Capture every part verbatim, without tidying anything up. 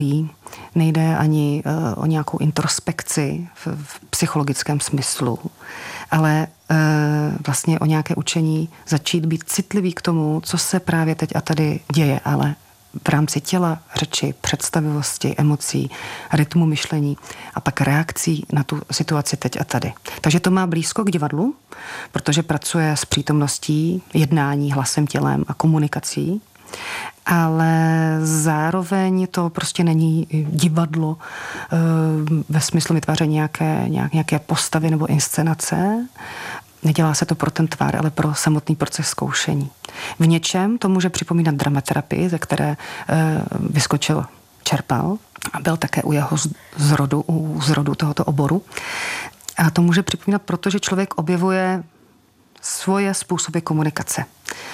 Nejde ani o nějakou introspekci v, v psychologickém smyslu, ale e, vlastně o nějaké učení začít být citlivý k tomu, co se právě teď a tady děje, ale v rámci těla, řeči, představivosti, emocí, rytmu myšlení a pak reakcí na tu situaci teď a tady. Takže to má blízko k divadlu, protože pracuje s přítomností, jednání, hlasem, tělem a komunikací, ale zároveň to prostě není divadlo e, ve smyslu vytváření nějaké, nějaké postavy nebo inscenace. Nedělá se to pro ten tvar, ale pro samotný proces zkoušení. V něčem to může připomínat dramaterapii, ze které e, vyskočil Čerpal a byl také u jeho zrodu, u zrodu tohoto oboru. A to může připomínat, protože člověk objevuje svoje způsoby komunikace.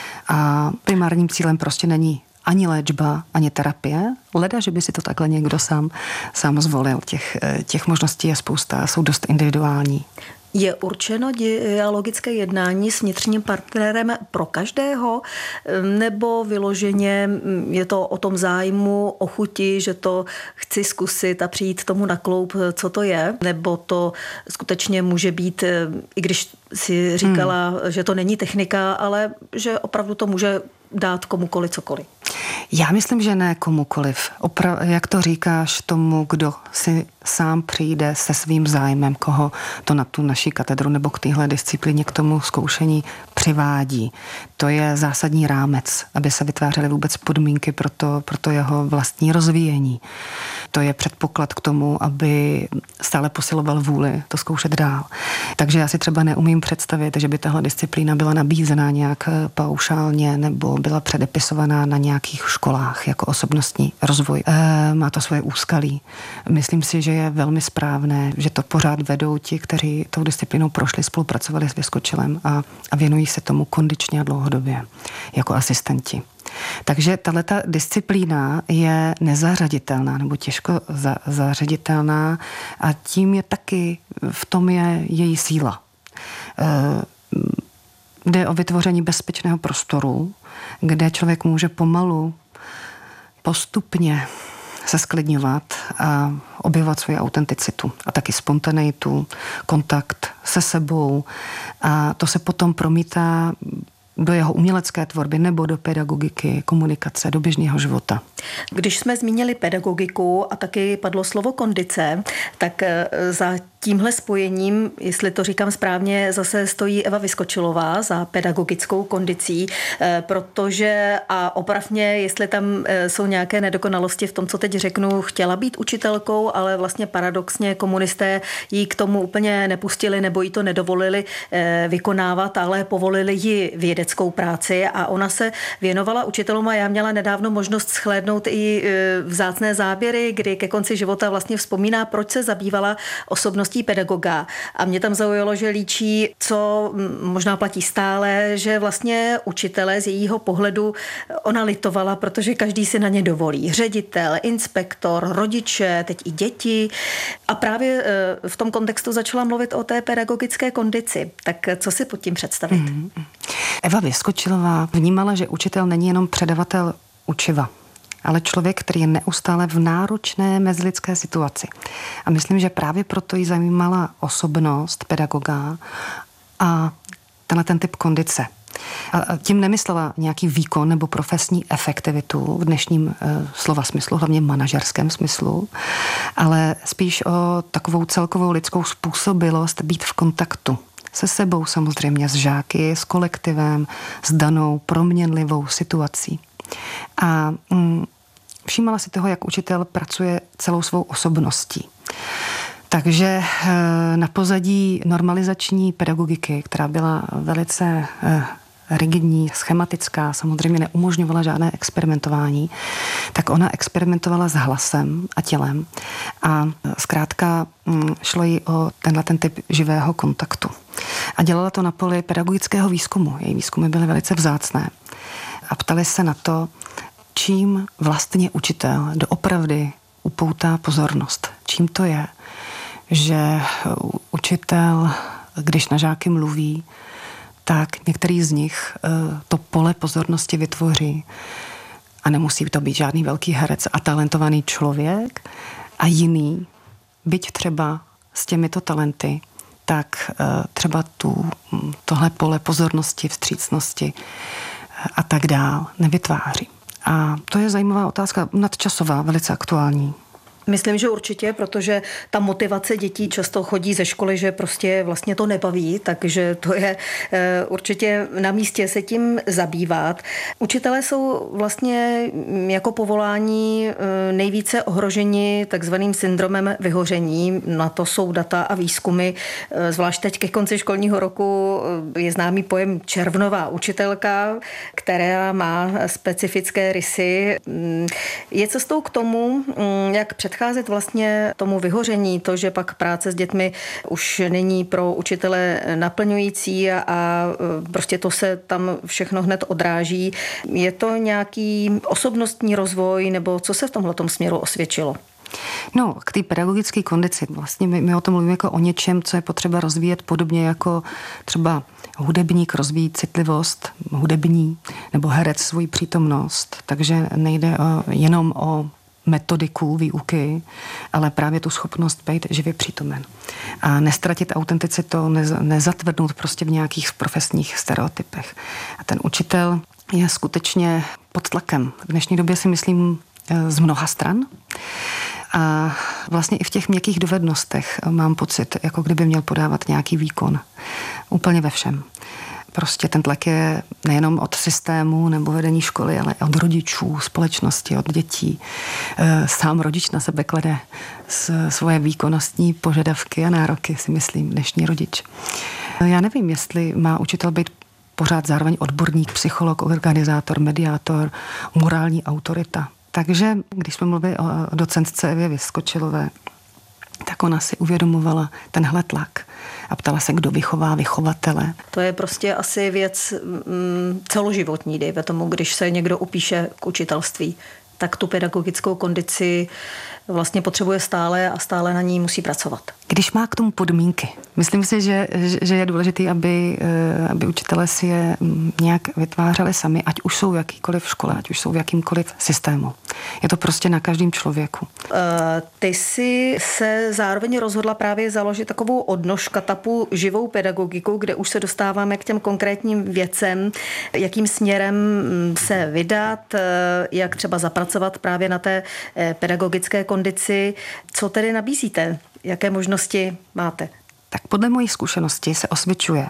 A primárním cílem prostě není ani léčba, ani terapie. Leda, že by si to takhle někdo sám, sám zvolil. Těch, těch možností je spousta, jsou dost individuální. Je určeno dialogické jednání s vnitřním partnerem pro každého, nebo vyloženě je to o tom zájmu, o chuti, že to chci zkusit a přijít tomu na kloub, co to je, nebo to skutečně může být, i když si říkala, hmm. že to není technika, ale že opravdu to může dát komukoliv cokoliv. Já myslím, že ne komukoliv. Opra- jak to říkáš tomu, kdo si sám přijde se svým zájmem, koho to na tu naši katedru nebo k téhle disciplíně, k tomu zkoušení přivádí. To je zásadní rámec, aby se vytvářely vůbec podmínky pro to, pro to jeho vlastní rozvíjení. To je předpoklad k tomu, aby stále posiloval vůli to zkoušet dál. Takže já si třeba neumím představit, že by tahle disciplína byla nabízená nějak paušálně nebo byla předepisovaná na nějakých školách jako osobnostní rozvoj. E, má to svoje úskalí. Myslím si, že je velmi správné, že to pořád vedou ti, kteří tou disciplínou prošli, spolupracovali s Vyskočilem a, a věnují se tomu kondičně a dlouhodobě jako asistenti. Takže tahleta disciplína je nezařaditelná nebo těžko za, zařaditelná a tím je taky, v tom je její síla. E, jde o vytvoření bezpečného prostoru, kde člověk může pomalu, postupně se sklidňovat a objevovat svoji autenticitu a taky spontaneitu, kontakt se sebou a to se potom promítá do jeho umělecké tvorby nebo do pedagogiky, komunikace, do běžného života. Když jsme zmínili pedagogiku a taky padlo slovo kondice, tak za tímhle spojením, jestli to říkám správně, zase stojí Eva Vyskočilová za pedagogickou kondicí, protože a opravně, jestli tam jsou nějaké nedokonalosti v tom, co teď řeknu, chtěla být učitelkou, ale vlastně paradoxně komunisté jí k tomu úplně nepustili nebo jí to nedovolili vykonávat, ale povolili ji vědeckou práci a ona se věnovala učitelům a já měla nedávno možnost shlédnout i vzácné záběry, kdy ke konci života vlastně vzpomíná, proč se zabývala osobností pedagoga. A mě tam zaujalo, že líčí, co možná platí stále, že vlastně učitelé z jejího pohledu ona litovala, protože každý si na ně dovolí. Ředitel, inspektor, rodiče, teď i děti. A právě v tom kontextu začala mluvit o té pedagogické kondici. Tak co si pod tím představit? Mm. Eva Vyskočilová vnímala, že učitel není jenom předavatel učiva, ale člověk, který je neustále v náročné mezilidské situaci. A myslím, že právě proto jí zajímala osobnost pedagoga a tenhle ten typ kondice. A tím nemyslela nějaký výkon nebo profesní efektivitu v dnešním e, slova smyslu, hlavně manažerském smyslu, ale spíš o takovou celkovou lidskou způsobilost být v kontaktu se sebou samozřejmě, s žáky, s kolektivem, s danou proměnlivou situací. A mm, všímala si toho, jak učitel pracuje celou svou osobností. Takže na pozadí normalizační pedagogiky, která byla velice rigidní, schematická, samozřejmě neumožňovala žádné experimentování, tak ona experimentovala s hlasem a tělem a zkrátka šlo jí o tenhle ten typ živého kontaktu. A dělala to na poli pedagogického výzkumu. Její výzkumy byly velice vzácné. A ptali se na to, čím vlastně učitel doopravdy upoutá pozornost. Čím to je, že učitel, když na žáky mluví, tak některý z nich to pole pozornosti vytvoří a nemusí to být žádný velký herec a talentovaný člověk a jiný, byť třeba s těmito talenty, tak třeba tu, tohle pole pozornosti, vstřícnosti a tak dál nevytváří. A to je zajímavá otázka, nadčasová, velice aktuální. Myslím, že určitě, protože ta motivace dětí často chodí ze školy, že prostě vlastně to nebaví, takže to je určitě na místě se tím zabývat. Učitelé jsou vlastně jako povolání nejvíce ohroženi takzvaným syndromem vyhoření. Na to jsou data a výzkumy. Zvlášť teď ke konci školního roku je známý pojem červnová učitelka, která má specifické rysy. Je cestou k tomu, jak před předcházet vlastně tomu vyhoření, to, že pak práce s dětmi už není pro učitele naplňující a, a prostě to se tam všechno hned odráží. Je to nějaký osobnostní rozvoj nebo co se v tomhletom směru osvědčilo? No, k té pedagogické kondici. Vlastně my, my o tom mluvíme jako o něčem, co je potřeba rozvíjet podobně jako třeba hudebník rozvíjí citlivost, hudební, nebo herec svoji přítomnost. Takže nejde o, jenom o metodiku výuky, ale právě tu schopnost být živě přítomen. A nestratit autenticitu, nezatvrdnout prostě v nějakých profesních stereotypech. A ten učitel je skutečně pod tlakem. V dnešní době si myslím z mnoha stran. A vlastně i v těch měkkých dovednostech mám pocit, jako kdyby měl podávat nějaký výkon. Úplně ve všem. Prostě ten tlak je nejenom od systému nebo vedení školy, ale od rodičů, společnosti, od dětí. Sám rodič na sebe klade svoje výkonnostní požadavky a nároky, si myslím, dnešní rodič. Já nevím, jestli má učitel být pořád zároveň odborník, psycholog, organizátor, mediátor, morální autorita. Takže když jsme mluvili o docentce Evě Vyskočilové, tak ona si uvědomovala tenhle tlak a ptala se, kdo vychová vychovatele. To je prostě asi věc mm, celoživotní, dejme tomu, když se někdo upíše k učitelství, tak tu pedagogickou kondici vlastně potřebuje stále a stále na ní musí pracovat. Když má k tomu podmínky. Myslím si, že, že je důležité, aby, aby učitelé si je nějak vytvářeli sami, ať už jsou v jakýkoliv škole, ať už jsou v jakýmkoliv systému. Je to prostě na každém člověku. Ty jsi se zároveň rozhodla právě založit takovou odnož Katapu živou pedagogikou, kde už se dostáváme k těm konkrétním věcem, jakým směrem se vydat, jak třeba zapracovat právě na té pedagogické kondici. Co tedy nabízíte? Jaké možnosti máte? Tak podle mojí zkušenosti se osvědčuje,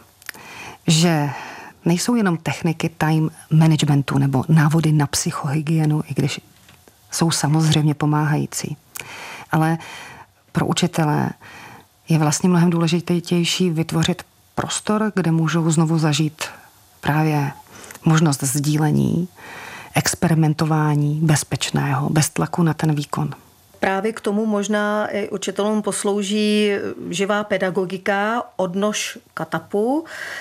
že nejsou jenom techniky time managementu nebo návody na psychohygienu, i když jsou samozřejmě pomáhající. Ale pro učitele je vlastně mnohem důležitější vytvořit prostor, kde můžou znovu zažít právě možnost sdílení, experimentování bezpečného, bez tlaku na ten výkon. Právě k tomu možná i učitelům poslouží živá pedagogika, odnož Katapu.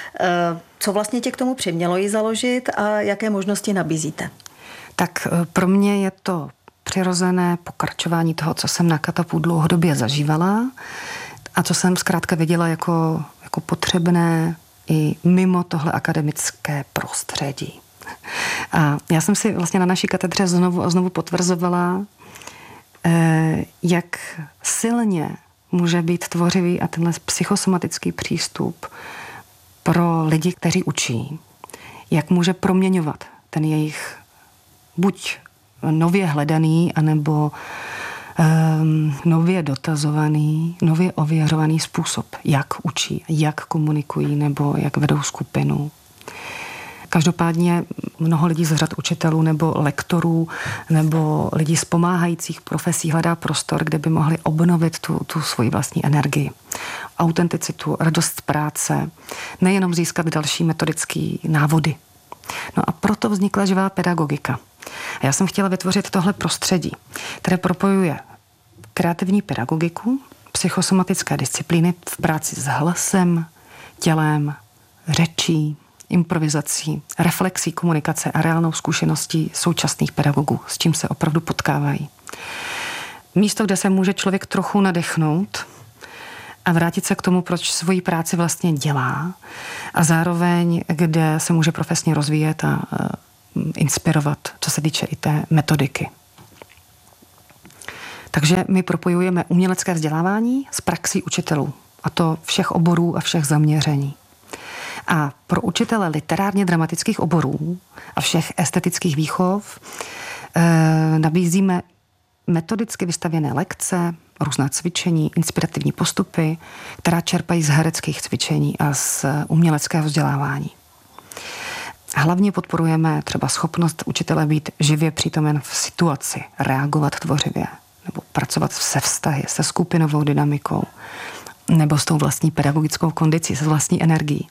Co vlastně tě k tomu přimělo ji založit a jaké možnosti nabízíte? Tak pro mě je to přirozené pokračování toho, co jsem na Katapu dlouhodobě zažívala a co jsem zkrátka viděla jako, jako potřebné i mimo tohle akademické prostředí. A já jsem si vlastně na naší katedře znovu a znovu potvrzovala, jak silně může být tvořivý a tenhle psychosomatický přístup pro lidi, kteří učí. Jak může proměňovat ten jejich buď nově hledaný, anebo um, nově dotazovaný, nově ověřovaný způsob, jak učí, jak komunikují, nebo jak vedou skupinu. Každopádně mnoho lidí z řad učitelů nebo lektorů nebo lidí z pomáhajících profesí hledá prostor, kde by mohli obnovit tu, tu svoji vlastní energii, autenticitu, radost z práce, nejenom získat další metodické návody. No a proto vznikla živá pedagogika. A já jsem chtěla vytvořit tohle prostředí, které propojuje kreativní pedagogiku, psychosomatické disciplíny v práci s hlasem, tělem, řečí, improvizací, reflexí, komunikace a reálnou zkušeností současných pedagogů, s čím se opravdu potkávají. Místo, kde se může člověk trochu nadechnout a vrátit se k tomu, proč svoji práci vlastně dělá a zároveň, kde se může profesně rozvíjet a inspirovat, co se týče i té metodiky. Takže my propojujeme umělecké vzdělávání s praxí učitelů, a to všech oborů a všech zaměření. A pro učitele literárně dramatických oborů a všech estetických výchov e, nabízíme metodicky vystavěné lekce, různá cvičení, inspirativní postupy, která čerpají z hereckých cvičení a z uměleckého vzdělávání. Hlavně podporujeme třeba schopnost učitele být živě přítomen v situaci, reagovat tvořivě, nebo pracovat se vztahy, se skupinovou dynamikou, nebo s tou vlastní pedagogickou kondicí, se vlastní energií.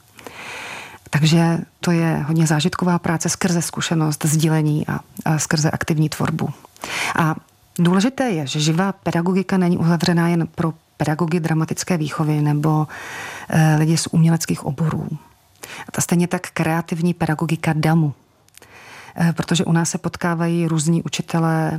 Takže to je hodně zážitková práce skrze zkušenost, sdílení a, a skrze aktivní tvorbu. A důležité je, že živá pedagogika není uzavřená jen pro pedagogy dramatické výchovy nebo e, lidi z uměleckých oborů. A stejně tak kreativní pedagogika damu. E, protože u nás se potkávají různí učitelé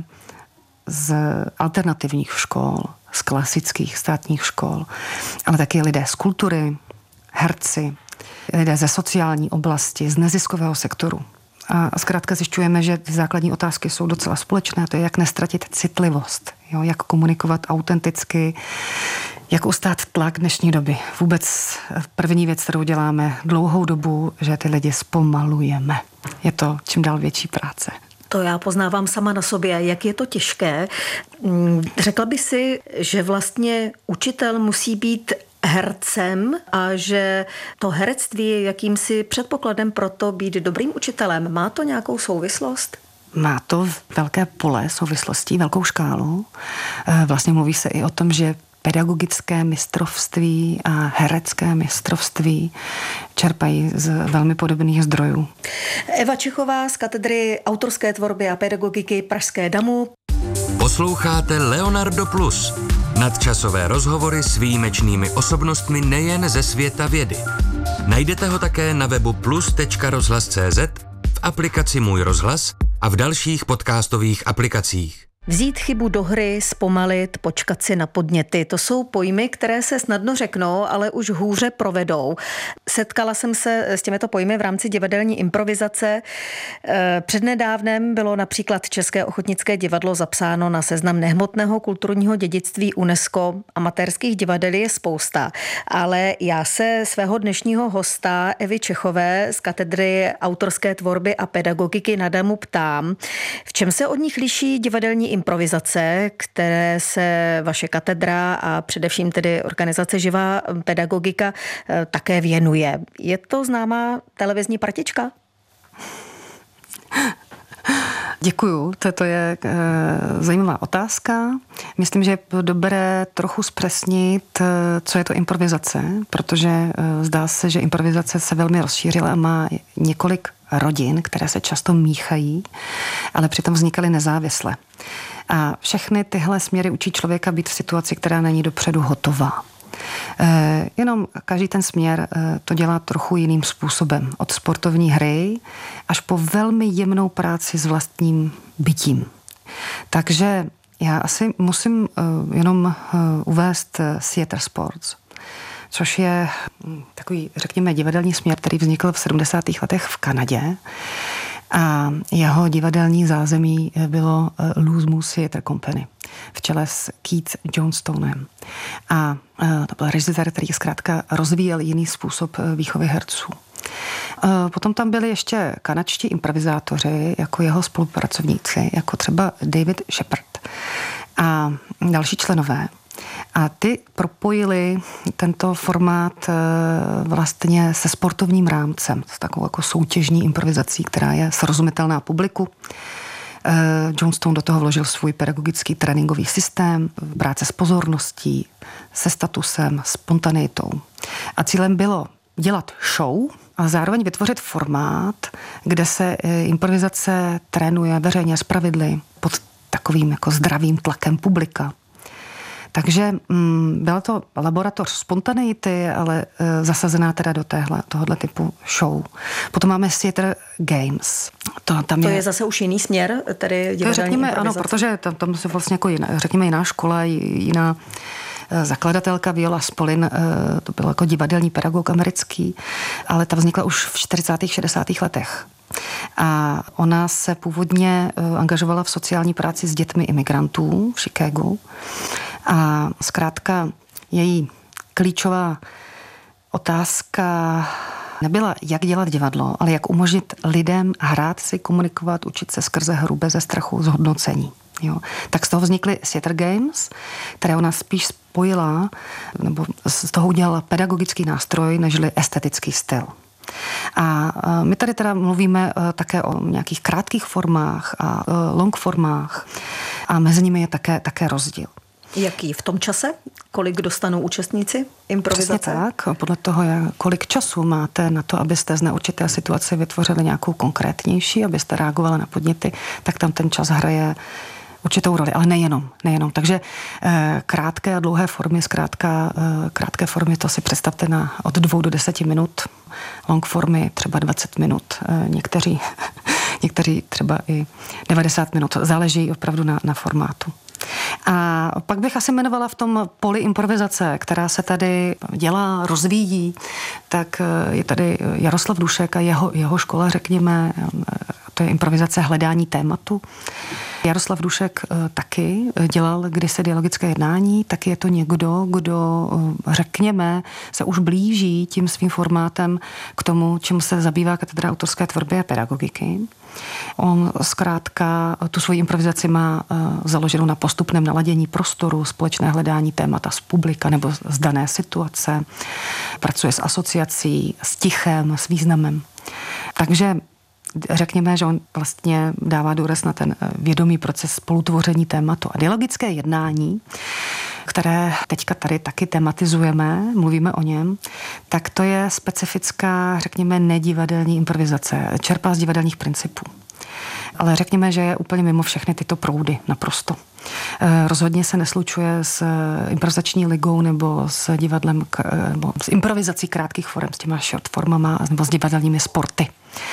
z alternativních škol, z klasických státních škol, ale taky lidé z kultury, herci, lidé ze sociální oblasti, z neziskového sektoru. A zkrátka zjišťujeme, že ty základní otázky jsou docela společné. To je, jak nestratit citlivost, jo? Jak komunikovat autenticky, jak ustát tlak dnešní doby. Vůbec první věc, kterou děláme dlouhou dobu, že ty lidi zpomalujeme. Je to čím dál větší práce. To já poznávám sama na sobě, jak je to těžké. Řekla by si, že vlastně učitel musí být hercem a že to herectví je jakýmsi předpokladem pro to být dobrým učitelem. Má to nějakou souvislost? Má to velké pole souvislostí, velkou škálu. Vlastně mluví se i o tom, že pedagogické mistrovství a herecké mistrovství čerpají z velmi podobných zdrojů. Eva Čichová z katedry autorské tvorby a pedagogiky Pražské damu. Posloucháte Leonardo Plus. Nadčasové rozhovory s výjimečnými osobnostmi nejen ze světa vědy. Najdete ho také na webu plus tečka rozhlas tečka cé zet, v aplikaci Můj rozhlas a v dalších podcastových aplikacích. Vzít chybu do hry, zpomalit, počkat si na podněty. To jsou pojmy, které se snadno řeknou, ale už hůře provedou. Setkala jsem se s těmito pojmy v rámci divadelní improvizace. Přednedávnem bylo například České ochotnické divadlo zapsáno na seznam nehmotného kulturního dědictví UNESCO. Amatérských divadel je spousta, ale já se svého dnešního hosta Evy Čechové z katedry autorské tvorby a pedagogiky na damu ptám, v čem se od nich liší divadelní improvizace, které se vaše katedra a především tedy organizace Živá pedagogika také věnuje. Je to známá televizní partička? Děkuju, to je e, zajímavá otázka. Myslím, že je dobré trochu zpřesnit, co je to improvizace, protože e, zdá se, že improvizace se velmi rozšířila a má několik rodin, které se často míchají, ale přitom vznikaly nezávisle. A všechny tyhle směry učí člověka být v situaci, která není dopředu hotová. E, jenom každý ten směr e, to dělá trochu jiným způsobem. Od sportovní hry až po velmi jemnou práci s vlastním bytím. Takže já asi musím e, jenom e, uvést Theater Sports, což je takový, řekněme, divadelní směr, který vznikl v sedmdesátých letech v Kanadě. A jeho divadelní zázemí bylo Loose Moose Theatre Company v čele s Keith Johnstonem. A to byl režisér, který zkrátka rozvíjel jiný způsob výchovy herců. Potom tam byli ještě kanadští improvizátoři, jako jeho spolupracovníci, jako třeba David Shepard a další členové. A ty propojili tento formát vlastně se sportovním rámcem, s takovou jako soutěžní improvizací, která je srozumitelná publiku. Johnstone do toho vložil svůj pedagogický tréninkový systém, práce s pozorností, se statusem, spontanitou. A cílem bylo dělat show, ale zároveň vytvořit formát, kde se improvizace trénuje veřejně s pravidly pod takovým jako zdravým tlakem publika. Takže mm, byla to laboratoř spontaneity, ale e, zasazená teda do téhle, tohohle typu show. Potom máme Theater Games. To, tam to je, je zase už jiný směr, tedy divadelní řekněme, improvizace. Ano, protože tam, tam se vlastně jako jiná, řekněme jiná škola, jiná e, zakladatelka Viola Spolin, e, to byl jako divadelní pedagog americký, ale ta vznikla už v čtyřicátých šedesátých letech. A ona se původně angažovala v sociální práci s dětmi imigrantů v Chicagu. A zkrátka její klíčová otázka nebyla, jak dělat divadlo, ale jak umožnit lidem hrát si, komunikovat, učit se skrze hru beze strachu z hodnocení. Jo. Tak z toho vznikly Theater Games, které ona spíš spojila, nebo z toho udělala pedagogický nástroj, nežli estetický styl. A my tady teda mluvíme také o nějakých krátkých formách a long formách a mezi nimi je také, také rozdíl. Jaký v tom čase? Kolik dostanou účastníci improvizace? Přesně tak. Podle toho, kolik času máte na to, abyste z neurčité situace vytvořili nějakou konkrétnější, abyste reagovali na podněty, tak tam ten čas hraje určitou roli, ale nejenom, nejenom. Takže eh, krátké a dlouhé formy, zkrátka eh, krátké formy, to si představte na od dvou do deseti minut, long formy třeba dvacet minut, eh, někteří, někteří třeba i devadesát minut, záleží opravdu na, na formátu. A pak bych asi jmenovala v tom poli improvizace, která se tady dělá, rozvíjí, tak je tady Jaroslav Dušek a jeho, jeho škola, řekněme, to je improvizace hledání tématu. Jaroslav Dušek taky dělal kdysi dialogické jednání, tak je to někdo, kdo, řekněme, se už blíží tím svým formátem k tomu, čemu se zabývá katedra autorské tvorby a pedagogiky. On zkrátka tu svoji improvizaci má založenou na postupném naladění prostoru, společné hledání témata z publika nebo z dané situace. Pracuje s asociací, s tichem, s významem. Takže řekněme, že on vlastně dává důraz na ten vědomý proces spolutvoření tématu. A dialogické jednání, které teďka tady taky tematizujeme, mluvíme o něm, tak to je specifická, řekněme, nedivadelní improvizace. Čerpá z divadelních principů. Ale řekněme, že je úplně mimo všechny tyto proudy naprosto. Rozhodně se neslučuje s improvizační ligou nebo s divadlem, nebo s improvizací krátkých forem, s těma short formama nebo s divadelními sporty.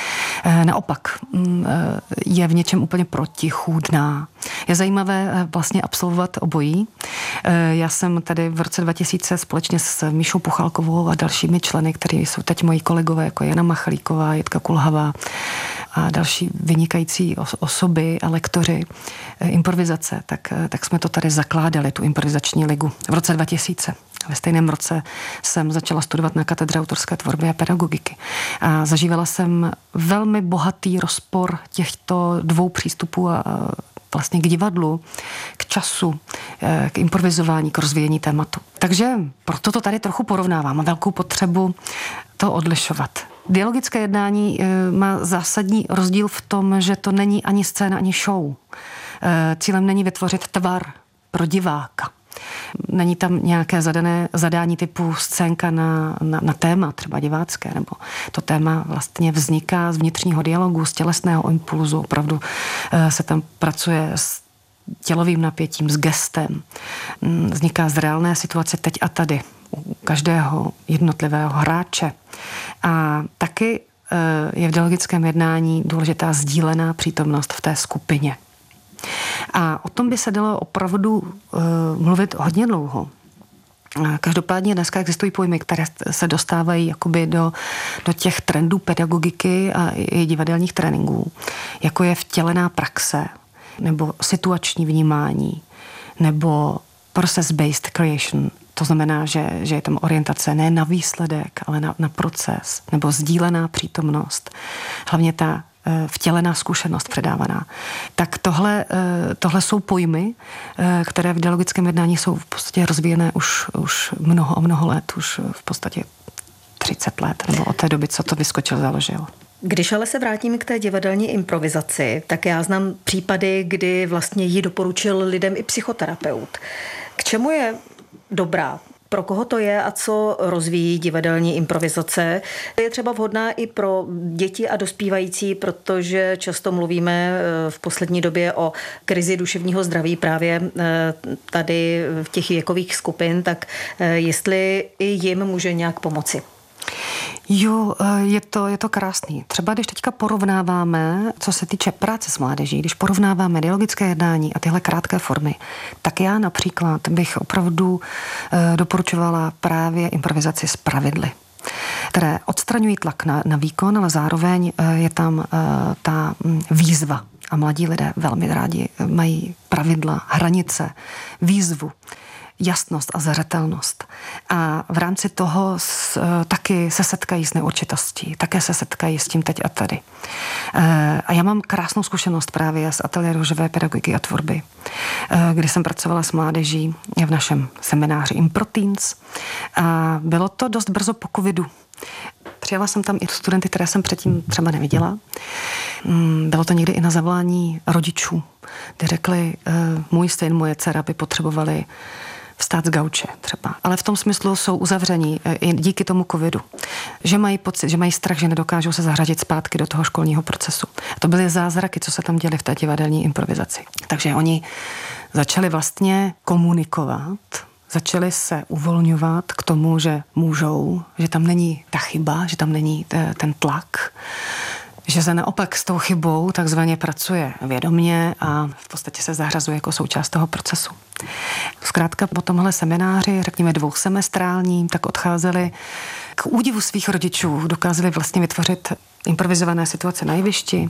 Naopak je v něčem úplně protichůdná. Je zajímavé vlastně absolvovat obojí. Já jsem tady v roce dva tisíce společně s Míšou Puchalkovou a dalšími členy, kteří jsou teď moji kolegové, jako Jana Machalíková, Jitka Kulhavá a další vynikající osoby a lektoři improvizace, tak, tak jsme to tady zakládali, tu improvizační ligu v roce dva tisíce. Ve stejném roce jsem začala studovat na katedře autorské tvorby a pedagogiky. A zažívala jsem velmi bohatý rozpor těchto dvou přístupů a vlastně k divadlu, k času, k improvizování, k rozvíjení tématu. Takže proto to tady trochu porovnávám. Mám velkou potřebu to odlišovat. Dialogické jednání má zásadní rozdíl v tom, že to není ani scéna, ani show. Cílem není vytvořit tvar pro diváka. Není tam nějaké zadané zadání typu scénka na, na, na téma, třeba divácké, nebo to téma vlastně vzniká z vnitřního dialogu, z tělesného impulzu, opravdu se tam pracuje s tělovým napětím, s gestem. Vzniká z reálné situace teď a tady, u každého jednotlivého hráče. A taky je v dialogickém jednání důležitá sdílená přítomnost v té skupině. A o tom by se dalo opravdu uh, mluvit hodně dlouho. Každopádně dneska existují pojmy, které se dostávají jakoby do, do těch trendů pedagogiky a i divadelních tréninků, jako je vtělená praxe, nebo situační vnímání, nebo process-based creation. To znamená, že, že je tam orientace ne na výsledek, ale na, na proces, nebo sdílená přítomnost. Hlavně ta vtělená zkušenost předávaná. Tak tohle, tohle jsou pojmy, které v dialogickém jednání jsou v podstatě rozvíjené už, už mnoho a mnoho let, už v podstatě třicet let, nebo od té doby, co to Vyskočil založil. Když ale se vrátím k té divadelní improvizaci, tak já znám případy, kdy vlastně ji doporučil lidem i psychoterapeut. K čemu je dobrá? Pro koho to je a co rozvíjí divadelní improvizace? Je třeba vhodná i pro děti a dospívající, protože často mluvíme v poslední době o krizi duševního zdraví právě tady v těch věkových skupin, tak jestli i jim může nějak pomoci. Jo, je to, je to krásný. Třeba když teďka porovnáváme, co se týče práce s mládeží, když porovnáváme dialogické jednání a tyhle krátké formy, tak já například bych opravdu doporučovala právě improvizaci s pravidly. které odstraňují tlak na, na výkon, ale zároveň je tam ta výzva. A mladí lidé velmi rádi mají pravidla, hranice, výzvu, jasnost a zřetelnost. A v rámci toho s, taky se setkají s neurčitostí, také se setkají s tím teď a tady. A já mám krásnou zkušenost právě z ateliéru živé pedagogiky a tvorby, kdy jsem pracovala s mládeží v našem semináři Improteens. A bylo to dost brzo po covidu. Přijela jsem tam i studenty, které jsem předtím třeba neviděla. Bylo to někdy i na zavolání rodičů, kdy řekli, můj syn, moje dcera by potřebovali vstát z gauče třeba. Ale v tom smyslu jsou uzavření i díky tomu covidu. Že mají pocit, že mají strach, že nedokážou se zařadit zpátky do toho školního procesu. A to byly zázraky, co se tam děly v té divadelní improvizaci. Takže oni začali vlastně komunikovat, začali se uvolňovat k tomu, že můžou, že tam není ta chyba, že tam není ten tlak, že se naopak s tou chybou takzvaně pracuje vědomně a v podstatě se zařazuje jako součást toho procesu. Zkrátka po tomhle semináři, řekněme dvousemestrální, tak odcházeli k údivu svých rodičů, dokázali vlastně vytvořit improvizované situace na jevišti,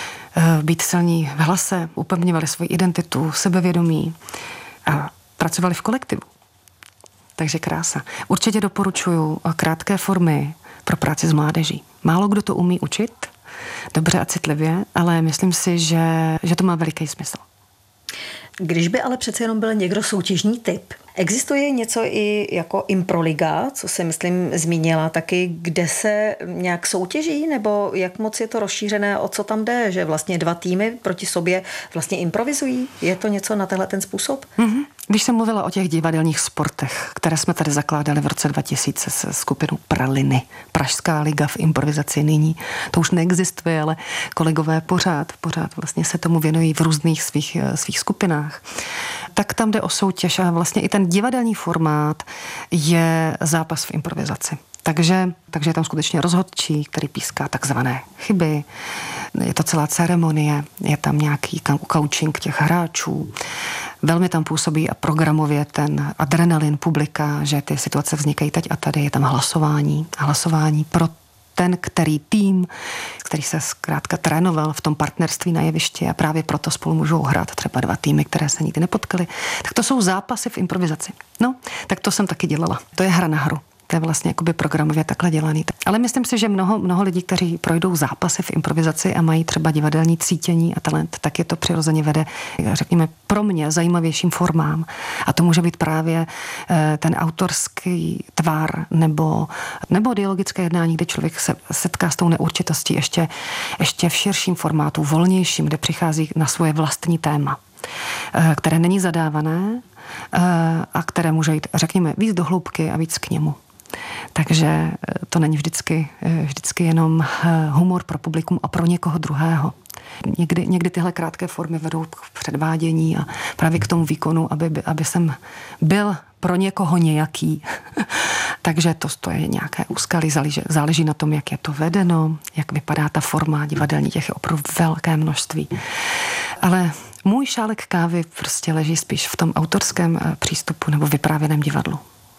být silní v hlase, upevňovali svoji identitu, sebevědomí a pracovali v kolektivu. Takže krása. Určitě doporučuju krátké formy pro práci s mládeží. Málo kdo to umí učit, dobře a citlivě, ale myslím si, že, že to má veliký smysl. Když by ale přece jenom byl někdo soutěžní typ, existuje něco i jako Improliga, co se myslím zmínila taky, kde se nějak soutěží, nebo jak moc je to rozšířené, o co tam jde, že vlastně dva týmy proti sobě vlastně improvizují? Je to něco na tenhle ten způsob? Mm-hmm. Když jsem mluvila o těch divadelních sportech, které jsme tady zakládali v roce dva tisíce se skupinou Praliny, Pražská liga v improvizaci nyní, to už neexistuje, ale kolegové pořád, pořád vlastně se tomu věnují v různých svých, svých skupinách, tak tam jde o soutěž a vlastně i ten divadelní formát je zápas v improvizaci. Takže, takže je tam skutečně rozhodčí, který píská takzvané chyby. Je to celá ceremonie, je tam nějaký coaching těch hráčů. Velmi tam působí a programově ten adrenalin publika, že ty situace vznikají teď a tady. Je tam hlasování. Hlasování pro ten, který tým, který se zkrátka trénoval v tom partnerství na jevišti a právě proto spolu můžou hrát třeba dva týmy, které se nikdy nepotkali. Tak to jsou zápasy v improvizaci. No, tak to jsem taky dělala. To je hra na hru. To je vlastně jakoby programově takhle dělaný. Ale myslím si, že mnoho, mnoho lidí, kteří projdou zápasy v improvizaci a mají třeba divadelní cítění a talent, tak je to přirozeně vede, řekněme, pro mě zajímavějším formám. A to může být právě ten autorský tvar nebo, nebo dialogické jednání, kde člověk se setká s tou neurčitostí ještě, ještě v širším formátu, volnějším, kde přichází na svoje vlastní téma, které není zadávané a které může jít, řekněme, víc do hloubky a víc k němu. Takže to není vždycky, vždycky jenom humor pro publikum a pro někoho druhého. Někdy, někdy tyhle krátké formy vedou k předvádění a právě k tomu výkonu, aby, aby jsem byl pro někoho nějaký. Takže to, to je nějaké úskalí, záleží, záleží na tom, jak je to vedeno, jak vypadá ta forma divadelní, těch je opravdu velké množství. Ale můj šálek kávy prostě leží spíš v tom autorském přístupu nebo vyprávěném divadlu.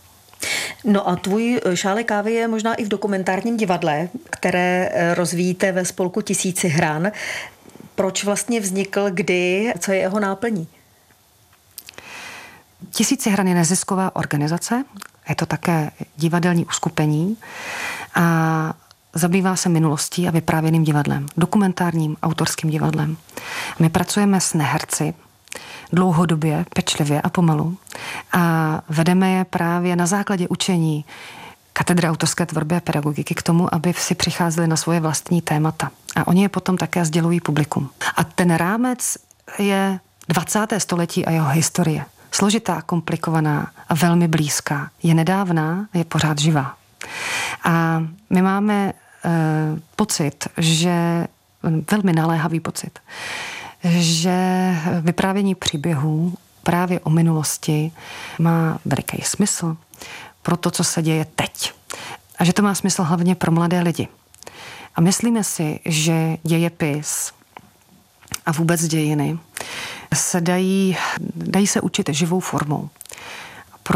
No a tvůj šálek kávy je možná i v dokumentárním divadle, které rozvíjíte ve spolku Tisíci hran. Proč vlastně vznikl, kdy, co je jeho náplní? Tisíci hran je nezisková organizace, je to také divadelní uskupení a zabývá se minulostí a vyprávěným divadlem, dokumentárním autorským divadlem. My pracujeme s neherci dlouhodobě, pečlivě a pomalu a vedeme je právě na základě učení katedry autorské tvorby a pedagogiky k tomu, aby si přicházeli na svoje vlastní témata. A oni je potom také sdělují publikum. A ten rámec je dvacáté století a jeho historie. Složitá, komplikovaná a velmi blízká. Je nedávná, je pořád živá. A my máme e, pocit, že velmi naléhavý pocit, že vyprávění příběhů právě o minulosti má veliký smysl pro to, co se děje teď. A že to má smysl hlavně pro mladé lidi. A myslíme si, že dějepis a vůbec dějiny se dají, dají se učit živou formou. Pro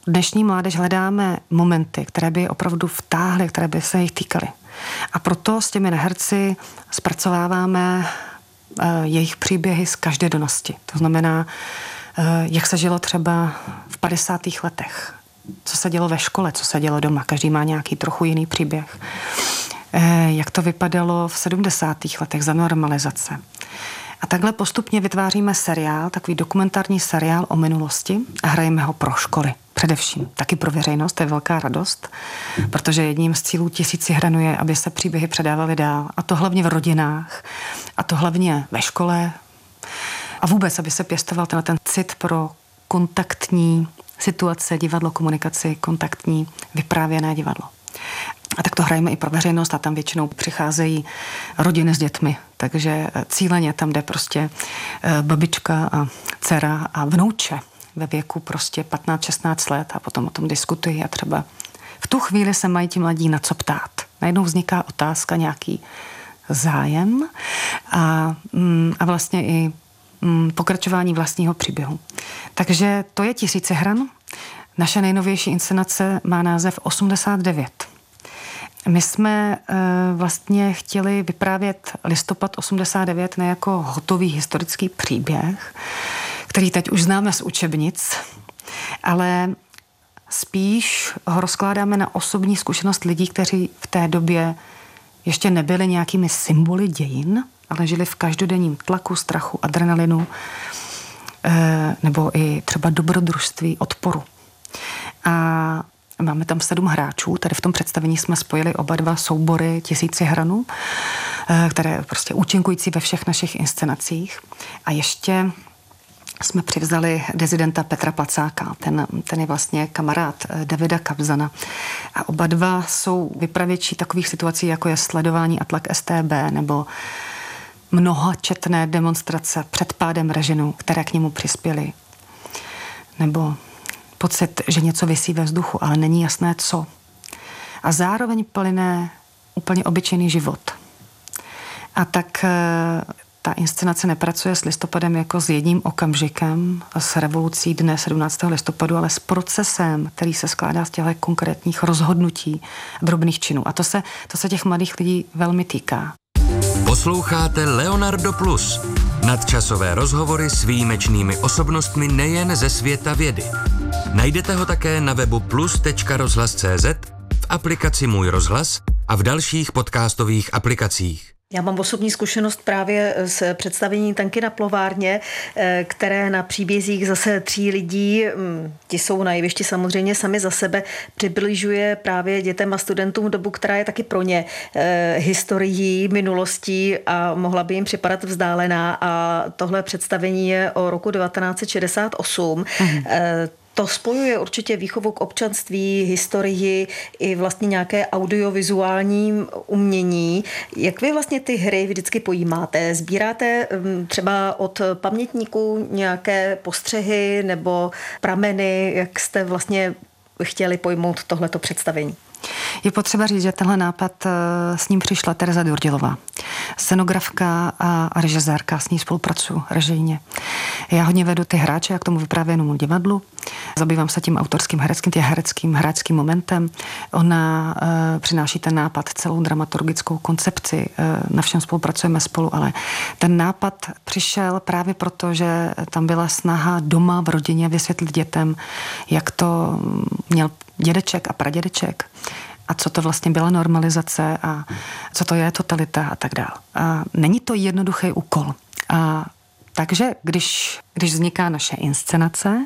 dnešní mládež hledáme momenty, které by je opravdu vtáhly, které by se jich týkaly. A proto s těmi neherci zpracováváme jejich příběhy z každodennosti. To znamená, jak se žilo třeba v padesátých letech, co se dělo ve škole, co se dělo doma. Každý má nějaký trochu jiný příběh. Jak to vypadalo v sedmdesátých letech za normalizace. A takhle postupně vytváříme seriál, takový dokumentární seriál o minulosti a hrajeme ho pro školy. Především. Taky pro veřejnost, to je velká radost, protože jedním z cílů Tisíci hranu je, aby se příběhy předávaly dál. A to hlavně v rodinách, a to hlavně ve škole. A vůbec, aby se pěstoval ten, ten cit pro kontaktní situace, divadlo, komunikaci, kontaktní vyprávěné divadlo. A tak to hrajeme i pro veřejnost a tam většinou přicházejí rodiny s dětmi. Takže cíleně tam jde prostě babička a dcera a vnouče ve věku prostě patnáct šestnáct let a potom o tom diskutují a třeba v tu chvíli se mají ti mladí na co ptát. Najednou vzniká otázka, nějaký zájem a, a vlastně i pokračování vlastního příběhu. Takže to je Tisíce hran. Naše nejnovější inscenace má název osmdesát devět. My jsme e, vlastně chtěli vyprávět listopad osmdesát devět ne jako hotový historický příběh, který teď už známe z učebnic, ale spíš ho rozkládáme na osobní zkušenost lidí, kteří v té době ještě nebyli nějakými symboly dějin, ale žili v každodenním tlaku, strachu, adrenalinu e, nebo i třeba dobrodružství, odporu. A máme tam sedm hráčů, tady v tom představení jsme spojili oba dva soubory Tisíci hranů, které prostě účinkující ve všech našich inscenacích. A ještě jsme přivzali dezidenta Petra Placáka, ten, ten je vlastně kamarád Davida Kabzana. A oba dva jsou vypravěči takových situací, jako je sledování a tlak S T B, nebo mnohačetné demonstrace před pádem režimu, které k němu přispěly. Nebo pocit, že něco visí ve vzduchu, ale není jasné co. A zároveň plyne úplně obyčejný život. A tak ta inscenace nepracuje s listopadem jako s jedním okamžikem, s revolucí dne sedmnáctého listopadu, ale s procesem, který se skládá z těchto konkrétních rozhodnutí, drobných činů. A to se, to se těch mladých lidí velmi týká. Posloucháte Leonardo Plus. Nadčasové rozhovory s výjimečnými osobnostmi nejen ze světa vědy. Najdete ho také na webu plus tečka rozhlas tečka cé zet, v aplikaci Můj rozhlas a v dalších podcastových aplikacích. Já mám osobní zkušenost právě s představením Tanky na plovárně, které na příbězích zase tří lidí, ti jsou na jevišti samozřejmě sami za sebe, přibližuje právě dětem a studentům dobu, která je taky pro ně historií, minulostí a mohla by jim připadat vzdálená. A tohle představení je o roku devatenáct set šedesát osm. Mhm. To spojuje určitě výchovu k občanství, historii i vlastně nějaké audiovizuální umění. Jak vy vlastně ty hry vždycky pojímáte? Sbíráte třeba od pamětníků nějaké postřehy nebo prameny, jak jste vlastně chtěli pojmout tohleto představení? Je potřeba říct, že tenhle nápad s ním přišla Tereza Durdilová. Scenografka a režisérka, s ní spolupracuju režijně. Já hodně vedu ty hráče, jak tomu vyprávěnému divadlu. Zabývám se tím autorským hereckým, tím hereckým, hráčským momentem. Ona e, přináší ten nápad, celou dramaturgickou koncepci. E, na všem spolupracujeme spolu, ale ten nápad přišel právě proto, že tam byla snaha doma v rodině vysvětlit dětem, jak to měl dědeček a pradědeček a co to vlastně byla normalizace a co to je totalita a tak dále. A není to jednoduchý úkol. A takže když, když vzniká naše inscenace,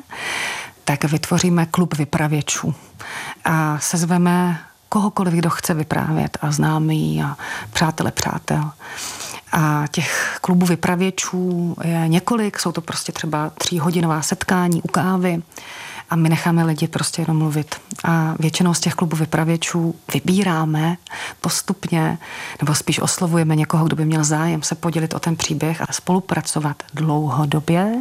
tak vytvoříme klub vypravěčů a sezveme kohokoliv, kdo chce vyprávět a známý a přátele přátel. A těch klubů vypravěčů je několik, jsou to prostě třeba tříhodinová setkání u kávy a my necháme lidi prostě jenom mluvit. A většinou z těch klubů vypravěčů vybíráme postupně, nebo spíš oslovujeme někoho, kdo by měl zájem se podělit o ten příběh a spolupracovat dlouhodobě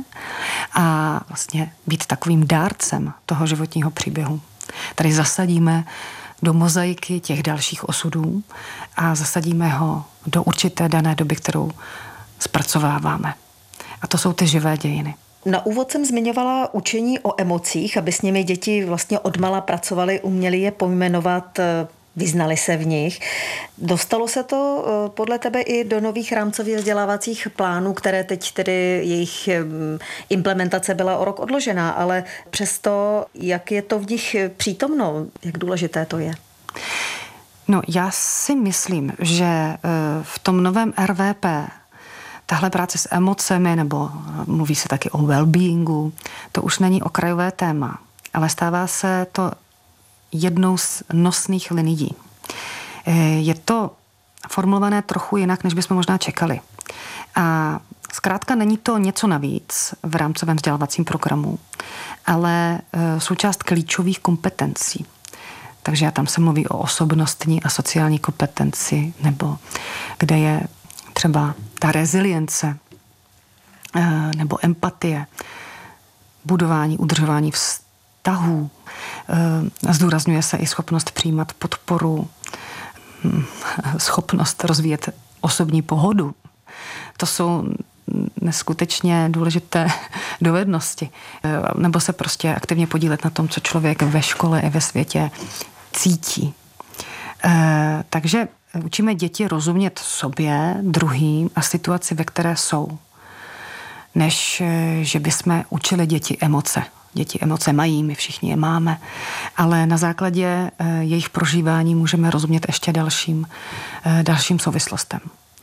a vlastně být takovým dárcem toho životního příběhu. Tady zasadíme do mozaiky těch dalších osudů a zasadíme ho do určité dané doby, kterou zpracováváme. A to jsou ty živé dějiny. Na úvod jsem zmiňovala učení o emocích, aby s nimi děti vlastně odmala pracovaly, uměli je pojmenovat, vyznali se v nich. Dostalo se to podle tebe i do nových rámcových vzdělávacích plánů, které teď tedy jejich implementace byla o rok odložená, ale přesto, jak je to v nich přítomno, jak důležité to je? No, já si myslím, že v tom novém R V P tahle práce s emocemi, nebo mluví se taky o well-beingu, to už není okrajové téma, ale stává se to jednou z nosných linií. Je to formulované trochu jinak, než bychom možná čekali. A zkrátka není to něco navíc v rámcovém vzdělávacím programu, ale součást klíčových kompetencí. Takže tam se mluví o osobnostní a sociální kompetenci, nebo kde je třeba ta rezilience nebo empatie, budování, udržování vztahů. Zdůrazňuje se i schopnost přijímat podporu, schopnost rozvíjet osobní pohodu. To jsou neskutečně důležité dovednosti. Nebo se prostě aktivně podílet na tom, co člověk ve škole i ve světě cítí. Takže učíme děti rozumět sobě, druhým a situaci, ve které jsou, než že bychom učili děti emoce. Děti emoce mají, my všichni je máme, ale na základě jejich prožívání můžeme rozumět ještě dalším, dalším souvislostem.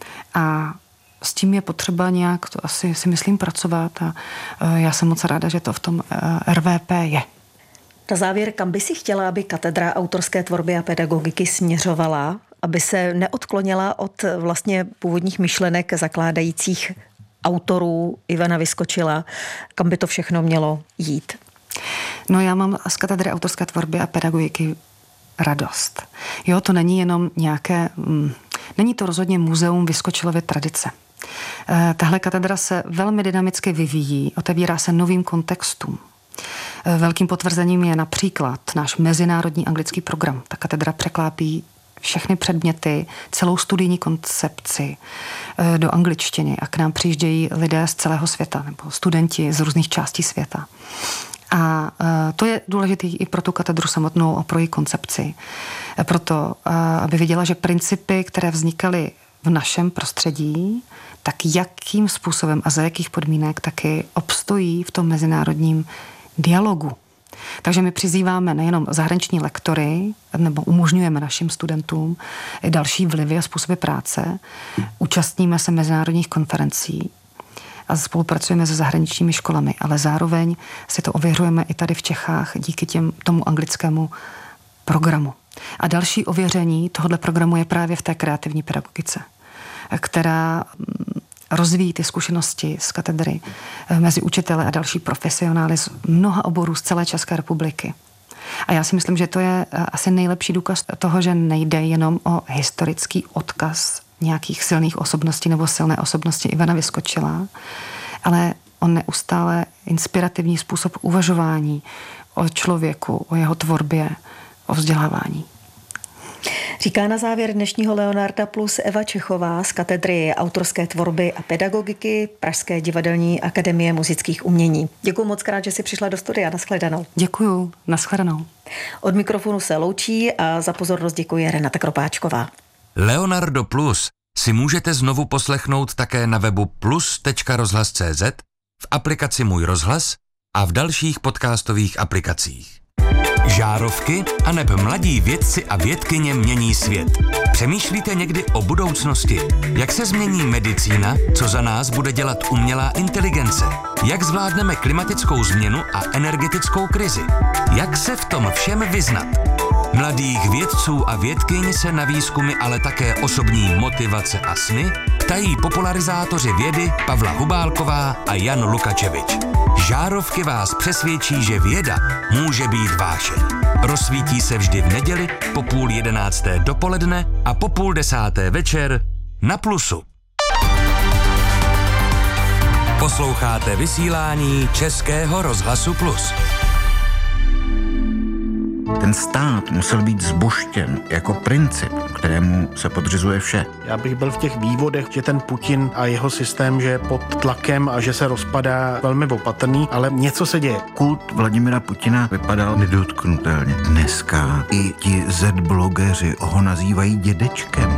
A s tím je potřeba nějak, to asi si myslím, pracovat a já jsem moc ráda, že to v tom R V P je. Na závěr, kam by si chtěla, aby katedra autorské tvorby a pedagogiky směřovala, aby se neodklonila od vlastně původních myšlenek zakládajících autorů Ivana Vyskočila, kam by to všechno mělo jít? No, já mám z katedry autorské tvorby a pedagogiky radost. Jo, to není jenom nějaké, mm, není to rozhodně muzeum Vyskočilovy tradice. E, tahle katedra se velmi dynamicky vyvíjí, otevírá se novým kontextům. E, velkým potvrzením je například náš mezinárodní anglický program. Ta katedra překlápí všechny předměty, celou studijní koncepci do angličtiny a k nám přijíždějí lidé z celého světa nebo studenti z různých částí světa. A to je důležité i pro tu katedru samotnou a pro její koncepci. Proto, aby viděla, že principy, které vznikaly v našem prostředí, tak jakým způsobem a za jakých podmínek taky obstojí v tom mezinárodním dialogu. Takže my přizýváme nejenom zahraniční lektory, nebo umožňujeme našim studentům i další vlivy a způsoby práce. Účastníme se mezinárodních konferencí a spolupracujeme se zahraničními školami, ale zároveň si to ověřujeme i tady v Čechách díky těm, tomu anglickému programu. A další ověření tohoto programu je právě v té kreativní pedagogice, která rozvíjí ty zkušenosti z katedry mezi učitele a další profesionály z mnoha oborů z celé České republiky. A já si myslím, že to je asi nejlepší důkaz toho, že nejde jenom o historický odkaz nějakých silných osobností nebo silné osobnosti Ivana Vyskočila, ale o neustále inspirativní způsob uvažování o člověku, o jeho tvorbě, o vzdělávání. Říká na závěr dnešního Leonarda Plus Eva Čechová z katedry autorské tvorby a pedagogiky Pražské divadelní akademie muzických umění. Děkuji moc krát, že jsi přišla do studia. Naschledanou. Děkuju. Naschledanou. Od mikrofonu se loučí a za pozornost děkuje Renata Kropáčková. Leonardo Plus si můžete znovu poslechnout také na webu plus tečka rozhlas tečka cé zet, v aplikaci Můj rozhlas a v dalších podcastových aplikacích. Žárovky aneb mladí vědci a vědkyně mění svět. Přemýšlíte někdy o budoucnosti? Jak se změní medicína? Co za nás bude dělat umělá inteligence? Jak zvládneme klimatickou změnu a energetickou krizi? Jak se v tom všem vyznat? Mladých vědců a vědkyň se na výzkumy, ale také osobní motivace a sny ptají popularizátoři vědy Pavla Hubálková a Jan Lukačevič. Žárovky vás přesvědčí, že věda může být vášeň. Rozsvítí se vždy v neděli po půl jedenácté dopoledne a po půl desáté večer na Plusu. Posloucháte vysílání Českého rozhlasu Plus. Ten stát musel být zbuštěn jako princip, kterému se podřizuje vše. Já bych byl v těch vývodech, že ten Putin a jeho systém, že je pod tlakem a že se rozpadá, velmi opatrný, ale něco se děje. Kult Vladimira Putina vypadal nedotknutelně. Dneska i ti Z-blogeři ho nazývají dědečkem.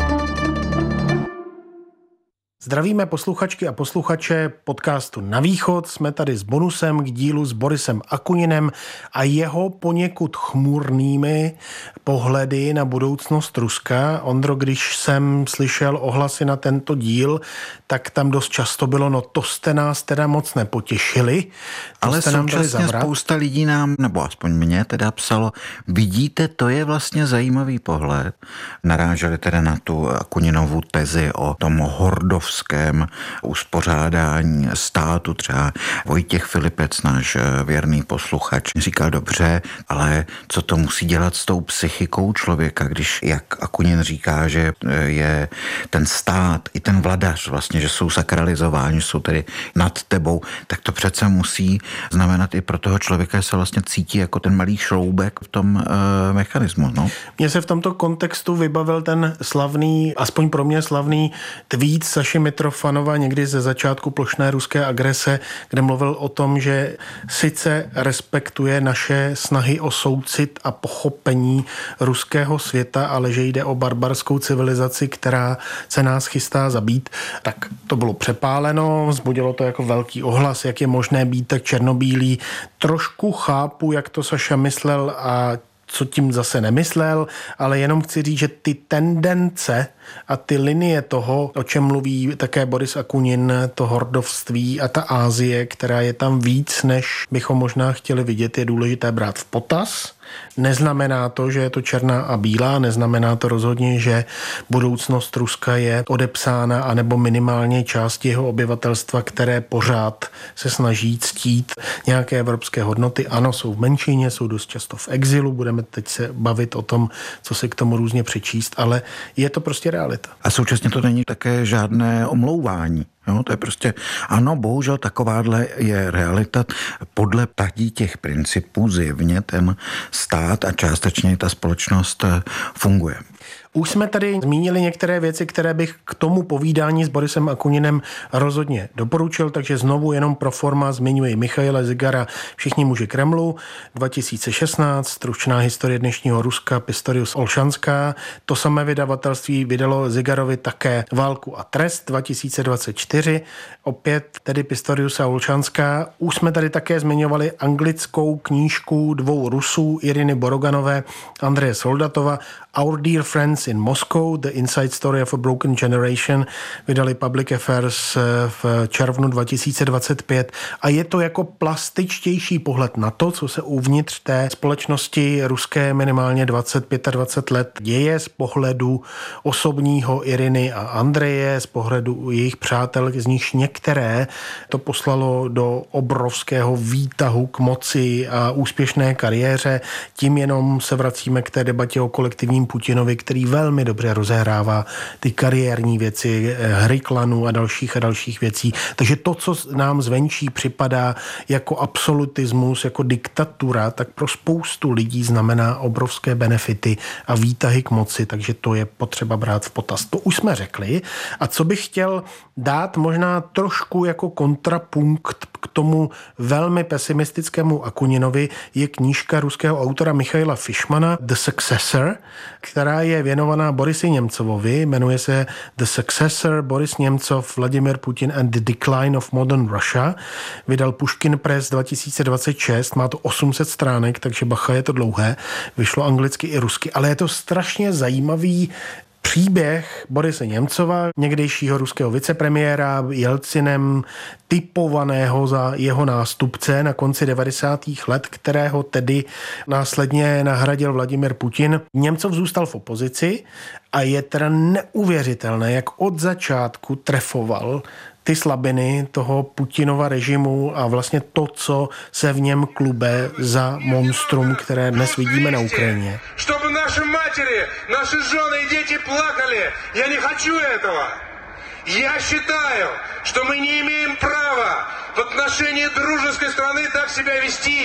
Zdravíme posluchačky a posluchače podcastu Na východ. Jsme tady s bonusem k dílu s Borisem Akuninem a jeho poněkud chmurnými pohledy na budoucnost Ruska. Ondro, když jsem slyšel ohlasy na tento díl, tak tam dost často bylo, no to jste nás teda moc nepotěšili. Ale současně spousta lidí nám, nebo aspoň mě teda psalo, vidíte, to je vlastně zajímavý pohled. Naráželi teda na tu Akuninovu tezi o tom hordovském uspořádání státu. Třeba Vojtěch Filipec, náš věrný posluchač, říkal dobře, ale co to musí dělat s tou psychikou člověka, když, jak Akunin říká, že je ten stát i ten vladař vlastně, že jsou sakralizováni, jsou tedy nad tebou, tak to přece musí znamenat i pro toho člověka, že se vlastně cítí jako ten malý šroubek v tom e, mechanismu. No? Mně se v tomto kontextu vybavil ten slavný, aspoň pro mě slavný tweet Saši Mitrofanova někdy ze začátku plošné ruské agrese, kde mluvil o tom, že sice respektuje naše snahy o soucit a pochopení ruského světa, ale že jde o barbarskou civilizaci, která se nás chystá zabít, tak to bylo přepáleno, vzbudilo to jako velký ohlas, jak je možné být tak černobílý. Trošku chápu, jak to Saša myslel a co tím zase nemyslel, ale jenom chci říct, že ty tendence a ty linie toho, o čem mluví také Boris Akunin, to hordovství a ta Asie, která je tam víc, než bychom možná chtěli vidět, je důležité brát v potaz. Neznamená to, že je to černá a bílá, neznamená to rozhodně, že budoucnost Ruska je odepsána, anebo minimálně část jeho obyvatelstva, které pořád se snaží ctít nějaké evropské hodnoty. Ano, jsou v menšině, jsou dost často v exilu, budeme teď se bavit o tom, co se k tomu různě přečíst, ale je to prostě realita. A současně to není také žádné omlouvání. Jo, to je prostě, ano, bohužel takováhle je realita. Podle tady těch principů zjevně ten stát a částečně ta společnost funguje. Už jsme tady zmínili některé věci, které bych k tomu povídání s Borisem Akuninem rozhodně doporučil, takže znovu jenom pro forma zmiňuji Michaila Zigara, Všichni muži Kremlu, dva tisíce šestnáct, stručná historie dnešního Ruska, Pistorius Olšanská. To samé vydavatelství vydalo Zigarovi také Válku a trest dva tisíce dvacet čtyři, opět tedy Pistorius a Olšanská. Už jsme tady také zmiňovali anglickou knížku dvou Rusů, Iriny Boroganové, Andreje Soldatova, Our Dear Friends in Moscow, The Inside Story of a Broken Generation, vydali Public Affairs v červnu dva tisíce dvacet pět a je to jako plastičtější pohled na to, co se uvnitř té společnosti ruské minimálně dvacet dvacet pět let děje z pohledu osobního Iriny a Andreje, z pohledu jejich přátel, z nichž některé to poslalo do obrovského výtahu k moci a úspěšné kariéře. Tím jenom se vracíme k té debatě o kolektivním Putinovi, který velmi dobře rozehrává ty kariérní věci, hry klanů a dalších a dalších věcí. Takže to, co nám zvenčí připadá jako absolutismus, jako diktatura, tak pro spoustu lidí znamená obrovské benefity a výtahy k moci, takže to je potřeba brát v potaz. To už jsme řekli. A co bych chtěl dát možná trošku jako kontrapunkt k tomu velmi pesimistickému Akuninovi, je knížka ruského autora Michaila Fishmana The Successor, která je věnovaná Borisi Němcovovi, jmenuje se The Successor, Boris Němcov, Vladimir Putin and the Decline of Modern Russia. Vydal Pushkin Press dva tisíce dvacet šest, má to osm set stránek, takže bacha, je to dlouhé, vyšlo anglicky i rusky, ale je to strašně zajímavý příběh Borise Němcova, někdejšího ruského vicepremiéra, Jelcinem typovaného za jeho nástupce na konci devadesátých let, kterého tedy následně nahradil Vladimir Putin. Němcov zůstal v opozici a je teda neuvěřitelné, jak od začátku trefoval ty slabiny toho Putinova režimu a vlastně to, co se v něm klube za monstrum, které dnes vidíme na Ukrajině. Чтобы наши матери, наши жены и дети плакали. Я не хочу этого. Я считаю, что мы не имеем права в отношении дружеской страны так себя вести.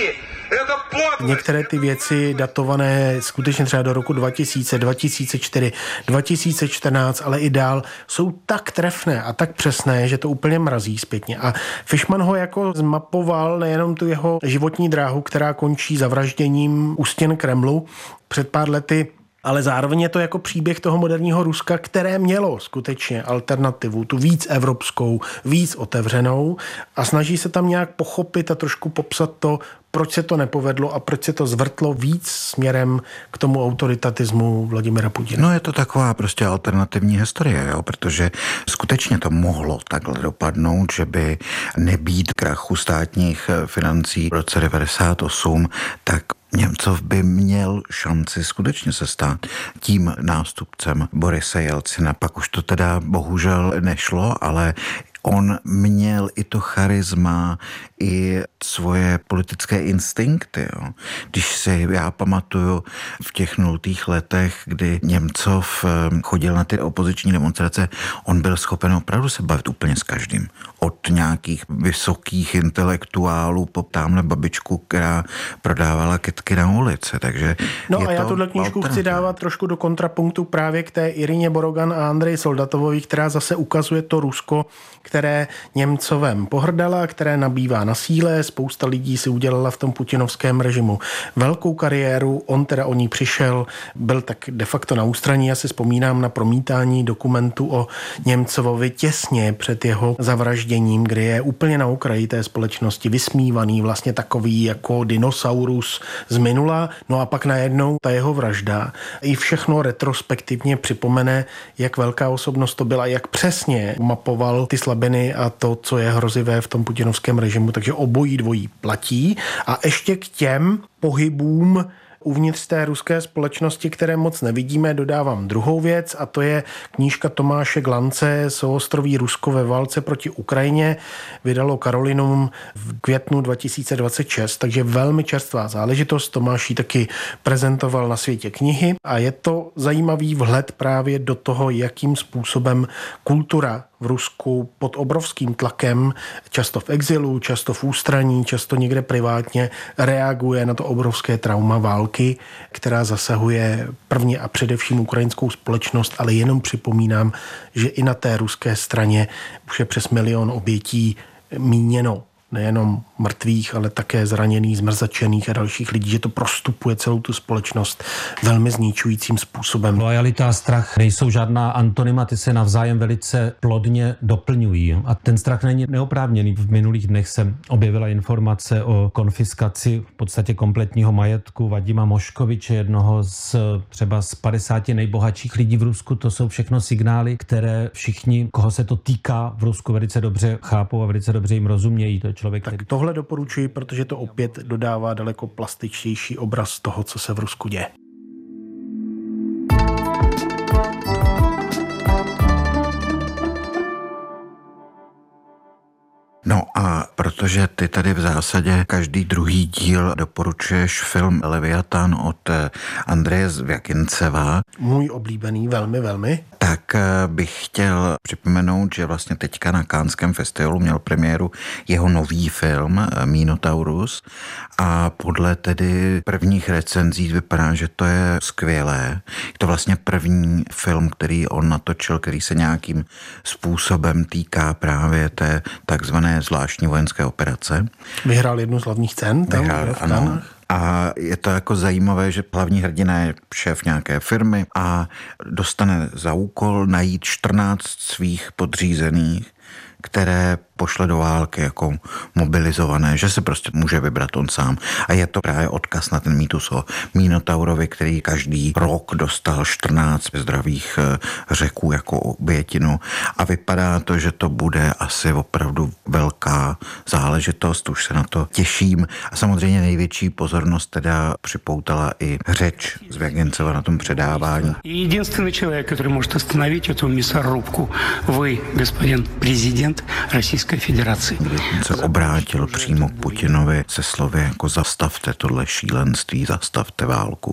Některé ty věci datované skutečně třeba do roku dva tisíce, dva tisíce čtyři, dva tisíce čtrnáct, ale i dál, jsou tak trefné a tak přesné, že to úplně mrazí zpětně. A Fischman ho jako zmapoval nejenom tu jeho životní dráhu, která končí zavražděním u stěn Kremlu před pár lety, ale zároveň je to jako příběh toho moderního Ruska, které mělo skutečně alternativu, tu víc evropskou, víc otevřenou a snaží se tam nějak pochopit a trošku popsat to, proč se to nepovedlo a proč se to zvrtlo víc směrem k tomu autoritatismu Vladimira Putina. No je to taková prostě alternativní historie, jo? Protože skutečně to mohlo takhle dopadnout, že by nebýt krachu státních financí v roce devadesát osm, tak Němcov by měl šanci skutečně se stát tím nástupcem Borise Jelcina. Pak už to teda bohužel nešlo, ale on měl i to charisma, i svoje politické instinkty. Jo. Když si já pamatuju v těch nultých letech, kdy Němcov chodil na ty opoziční demonstrace, on byl schopen opravdu se bavit úplně s každým. Od nějakých vysokých intelektuálů po tamhle babičku, která prodávala kytky na ulici. Takže no a já tuhle knížku chci dávat trošku do kontrapunktu právě k té Irině Borogan a Andreji Soldatovovi, která zase ukazuje to Rusko, které Němcovem pohrdala, které nabývá na síle. Spousta lidí si udělala v tom putinovském režimu velkou kariéru. On teda o ní přišel, byl tak de facto na ústraní. Já si vzpomínám na promítání dokumentu o Němcovovi těsně před jeho zavražděním, kdy je úplně na okraji té společnosti vysmívaný, vlastně takový jako dinosaurus z minula. No a pak najednou ta jeho vražda i všechno retrospektivně připomene, jak velká osobnost to byla, jak přesně mapoval ty slabiny a to, co je hrozivé v tom putinovském režimu, takže obojí dvojí platí. A ještě k těm pohybům uvnitř té ruské společnosti, které moc nevidíme, dodávám druhou věc a to je knížka Tomáše Glance Souostroví Rusko ve válce proti Ukrajině. Vydalo Karolinum v květnu dva tisíce dvacet šest, takže velmi čerstvá záležitost. Tomáš ji taky prezentoval na Světě knihy a je to zajímavý vhled právě do toho, jakým způsobem kultura v Rusku pod obrovským tlakem, často v exilu, často v ústraní, často někde privátně, reaguje na to obrovské trauma války, která zasahuje prvně a především ukrajinskou společnost, ale jenom připomínám, že i na té ruské straně už je přes milion obětí míněno. Nejenom mrtvých, ale také zraněných, zmrzačených a dalších lidí, že to prostupuje celou tu společnost velmi zničujícím způsobem. Loajalita a strach nejsou žádná antonyma, ty se navzájem velice plodně doplňují. A ten strach není neoprávněný. V minulých dnech se objevila informace o konfiskaci v podstatě kompletního majetku Vadima Moškoviče, jednoho z třeba z padesáti nejbohatších lidí v Rusku. To jsou všechno signály, které všichni, koho se to týká v Rusku, velice dobře chápou a velice dobře jim rozumějí. To je člověk, tak který... tohle doporučuji, protože to opět dodává daleko plastičtější obraz toho, co se v Rusku děje. No a protože ty tady v zásadě každý druhý díl doporučuješ film Leviatán od Andreje Zvjaginceva. Můj oblíbený, velmi, velmi. Tak bych chtěl připomenout, že vlastně teďka na Canském festivalu měl premiéru jeho nový film Minotaurus a podle tedy prvních recenzí vypadá, že to je skvělé. Je to vlastně první film, který on natočil, který se nějakým způsobem týká právě té takzvané zvláštní vojenské operace. Vyhrál jednu z hlavních cen. Tam Vyhrál, ano. A je to jako zajímavé, že hlavní hrdina je šéf nějaké firmy a dostane za úkol najít čtrnáct svých podřízených, které pošle do války jako mobilizované, že se prostě může vybrat on sám. A je to právě odkaz na ten mýtus o Minotaurovi, který každý rok dostal čtrnáct zdravých řeků jako obětinu. A vypadá to, že to bude asi opravdu velká záležitost, už se na to těším. A samozřejmě největší pozornost teda připoutala i řeč Zvjaginceva na tom předávání. Jediný člověk, který může zastavit tu мясорубку, vy, господин prezident Российské federaci. Kdy se obrátil přímo k Putinovi se slovy jako zastavte tohle šílenství, zastavte válku.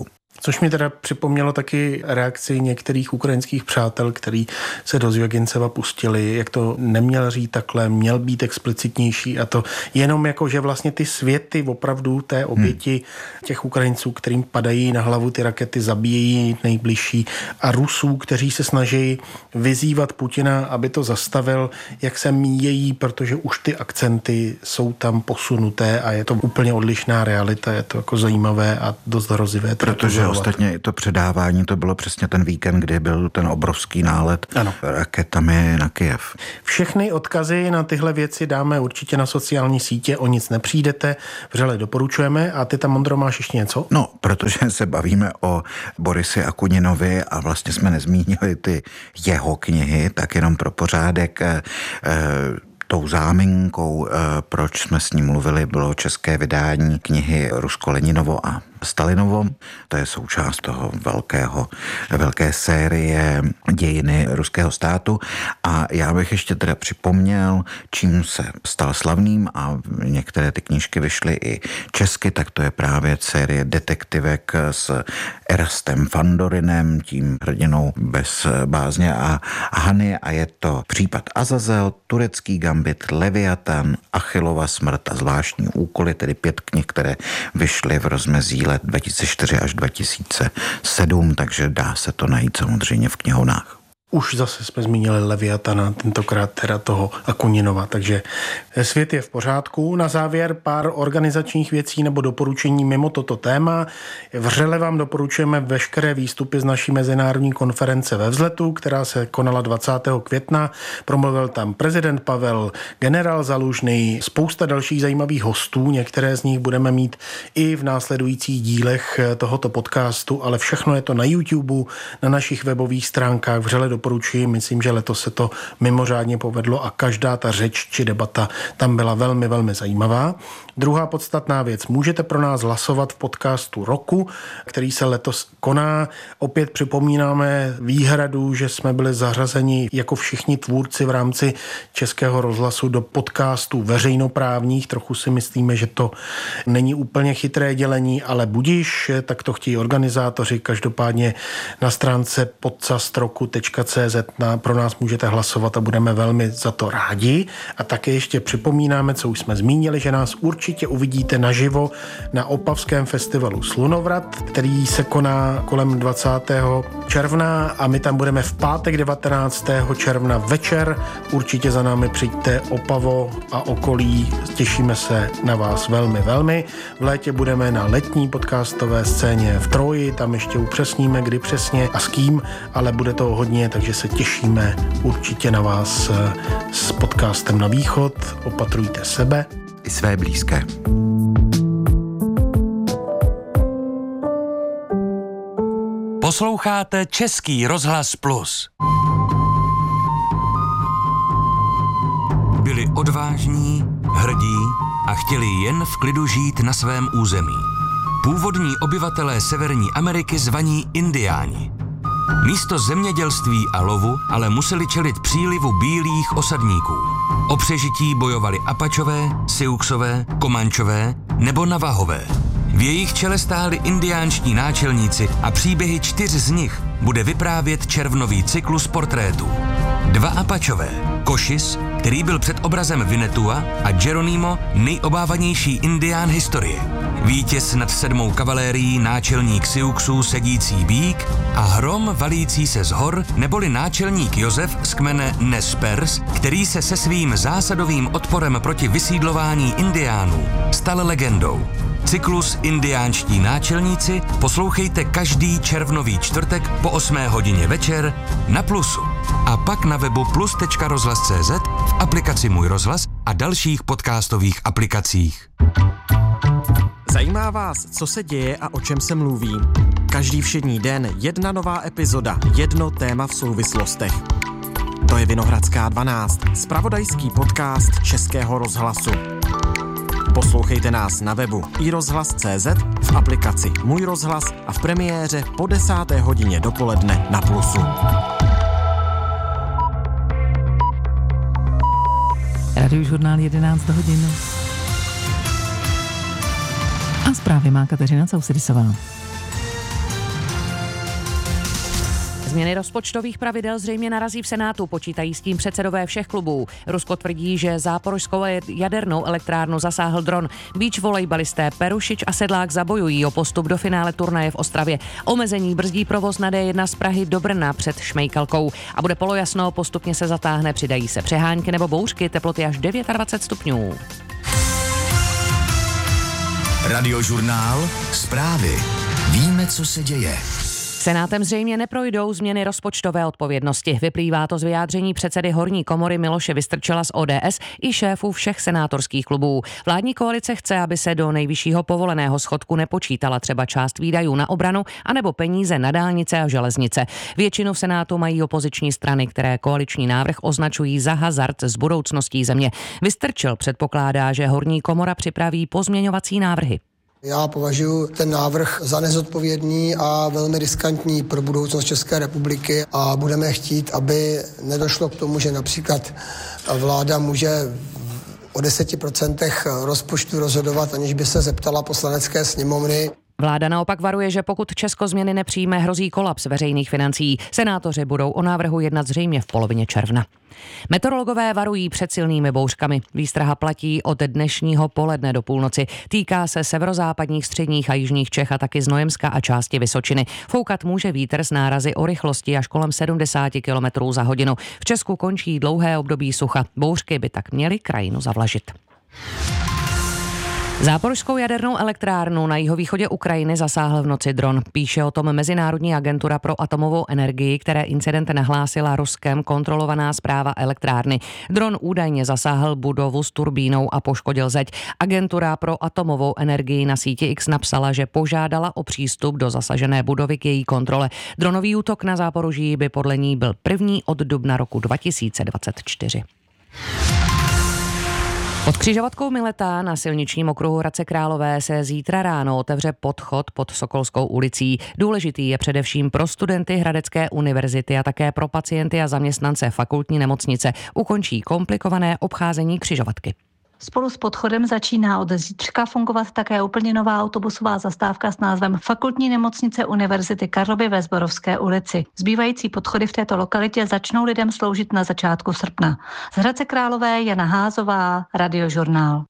Což mi teda připomnělo taky reakci některých ukrajinských přátel, který se do Zvěginceva pustili, jak to neměl říct takhle, měl být explicitnější a to jenom jako, že vlastně ty světy opravdu té oběti těch Ukrajinců, kterým padají na hlavu ty rakety, zabíjejí nejbližší a Rusů, kteří se snaží vyzývat Putina, aby to zastavil, jak se míjejí, protože už ty akcenty jsou tam posunuté a je to úplně odlišná realita, je to jako zajímavé a dost hrozivé. Protože ostatně to předávání, to bylo přesně ten víkend, kdy byl ten obrovský nálet ano. raketami na Kyjev. Všechny odkazy na tyhle věci dáme určitě na sociální sítě, o nic nepřijdete, vřele doporučujeme. A ty tam, Ondro, máš ještě něco? No, protože se bavíme o Borisi Akuninovi a vlastně jsme nezmínili ty jeho knihy, tak jenom pro pořádek eh, tou záminkou, proč jsme s ním mluvili, bylo české vydání knihy Rusko-Leninovo a Stalinovo. To je součást toho velkého, velké série dějiny ruského státu. A já bych ještě teda připomněl, čím se stal slavným a některé ty knížky vyšly i česky, tak to je právě série detektivek s Erastem Fandorinem, tím hrdinou bez bázně a Hany, a je to Případ Azazel, Turecký gambit, Leviatan, Achillova smrt a zvláštní úkoly, tedy pět knih, které vyšly v rozmezí let dva tisíce čtyři až dva tisíce sedm, takže dá se to najít samozřejmě v knihovnách. Už zase jsme zmínili Leviatana, tentokrát teda toho Akuninova, takže svět je v pořádku. Na závěr pár organizačních věcí nebo doporučení mimo toto téma. Vřele vám doporučujeme veškeré výstupy z naší mezinárodní konference ve Vzletu, která se konala dvacátého května. Promluvil tam prezident Pavel, generál Zalužný, spousta dalších zajímavých hostů. Některé z nich budeme mít i v následujících dílech tohoto podcastu, ale všechno je to na YouTube, na našich webových stránkách. Vřele doporučuji, myslím, že letos se to mimořádně povedlo a každá ta řeč či debata tam byla velmi, velmi zajímavá. Druhá podstatná věc, můžete pro nás hlasovat v podcastu roku, který se letos koná. Opět připomínáme výhradu, že jsme byli zařazeni jako všichni tvůrci v rámci Českého rozhlasu do podcastů veřejnoprávních. Trochu si myslíme, že to není úplně chytré dělení, ale budiš, tak to chtějí organizátoři. Každopádně na stránce podsastroku tečka cé zet na, pro nás můžete hlasovat a budeme velmi za to rádi. A také ještě připomínáme, co už jsme zmínili, že nás určitě uvidíte naživo na Opavském festivalu Slunovrat, který se koná kolem dvacátého června a my tam budeme v pátek devatenáctého června večer. Určitě za námi přijďte, Opavo a okolí. Těšíme se na vás velmi, velmi. V létě budeme na letní podcastové scéně v Troji, tam ještě upřesníme, kdy přesně a s kým, ale bude toho hodně, takže se těšíme určitě na vás s podcastem Na východ. Opatrujte sebe i své blízké. Posloucháte Český rozhlas Plus. Byli odvážní, hrdí a chtěli jen v klidu žít na svém území. Původní obyvatelé Severní Ameriky zvaní Indiáni. Místo zemědělství a lovu ale museli čelit přílivu bílých osadníků. O přežití bojovali Apačové, Siouxové, Komančové nebo Navahové. V jejich čele stáli indiánští náčelníci a příběhy čtyř z nich bude vyprávět červnový cyklus portrétů. Dva Apačové, Cochise, který byl před obrazem Winnetua, a Geronimo, nejobávanější indián historie. Vítěz nad sedmou kavalérií, náčelník Siouxů sedící bík a hrom valící se z hor, neboli náčelník Josef z kmene Nez Perce, který se se svým zásadovým odporem proti vysídlování indiánů stal legendou. Cyklus Indiánští náčelníci poslouchejte každý červnový čtvrtek po osmé hodině večer na Plusu. A pak na webu plus tečka rozhlas tečka cé zet, v aplikaci Můj rozhlas a dalších podcastových aplikacích. Zajímá vás, co se děje a o čem se mluví? Každý všední den jedna nová epizoda, jedno téma v souvislostech. To je Vinohradská dvanáct, zpravodajský podcast Českého rozhlasu. Poslouchejte nás na webu i rozhlas tečka cé zet, v aplikaci Můj rozhlas a v premiéře po desáté hodině dopoledne na Plusu. Radiožurnál jedenáct hodin. A zprávy má Kateřina Causidisová. změny rozpočtových pravidel zřejmě narazí v Senátu, počítají s tím předsedové všech klubů. Rusko tvrdí, že záporožskou jadernou elektrárnu zasáhl dron. Beach volejbalisté Perušič a Sedlák zabojují o postup do finále turnaje v Ostravě. Omezení brzdí provoz na D jedna z Prahy do Brna před Šmejkalkou. A bude polojasno, postupně se zatáhne, přidají se přehánky nebo bouřky, teploty až dvacet devět stupňů. Radiožurnál, zprávy. Víme, co se děje. Senátem zřejmě neprojdou změny rozpočtové odpovědnosti. Vyplývá to z vyjádření předsedy horní komory Miloše Vystrčila z O D S i šéfů všech senátorských klubů. Vládní koalice chce, aby se do nejvyššího povoleného schodku nepočítala třeba část výdajů na obranu anebo peníze na dálnice a železnice. Většinu v Senátu mají opoziční strany, které koaliční návrh označují za hazard s budoucností země. Vystrčil předpokládá, že horní komora připraví pozměňovací návrhy. Já považuji ten návrh za nezodpovědný a velmi riskantní pro budoucnost České republiky a budeme chtít, aby nedošlo k tomu, že například vláda může o deseti procentech rozpočtu rozhodovat, aniž by se zeptala Poslanecké sněmovny. Vláda naopak varuje, že pokud Česko změny nepřijme, hrozí kolaps veřejných financí. Senátoři budou o návrhu jednat zřejmě v polovině června. Meteorologové varují před silnými bouřkami. Výstraha platí od dnešního poledne do půlnoci. Týká se severozápadních, středních a jižních Čech a taky Znojemska a části Vysočiny. Foukat může vítr s nárazy o rychlosti až kolem sedmdesát kilometrů za hodinu. V Česku končí dlouhé období sucha. Bouřky by tak měly krajinu zavlažit. Záporožskou jadernou elektrárnu na jihovýchodě Ukrajiny zasáhl v noci dron. Píše o tom Mezinárodní agentura pro atomovou energii, které incident nahlásila Ruskem kontrolovaná správa elektrárny. Dron údajně zasáhl budovu s turbínou a poškodil zeď. Agentura pro atomovou energii na síti X napsala, že požádala o přístup do zasažené budovy k její kontrole. Dronový útok na Záporoží by podle ní byl první od dubna roku dva tisíce dvacet čtyři. Pod křižovatkou Mileta na silničním okruhu Hradce Králové se zítra ráno otevře podchod pod Sokolskou ulicí. Důležitý je především pro studenty Hradecké univerzity a také pro pacienty a zaměstnance fakultní nemocnice. Ukončí komplikované obcházení křižovatky. Spolu s podchodem začíná od zítřka fungovat také úplně nová autobusová zastávka s názvem Fakultní nemocnice Univerzity Karlovy ve Zborovské ulici. Zbývající podchody v této lokalitě začnou lidem sloužit na začátku srpna. Z Hradce Králové Jana Házová, Radiožurnál.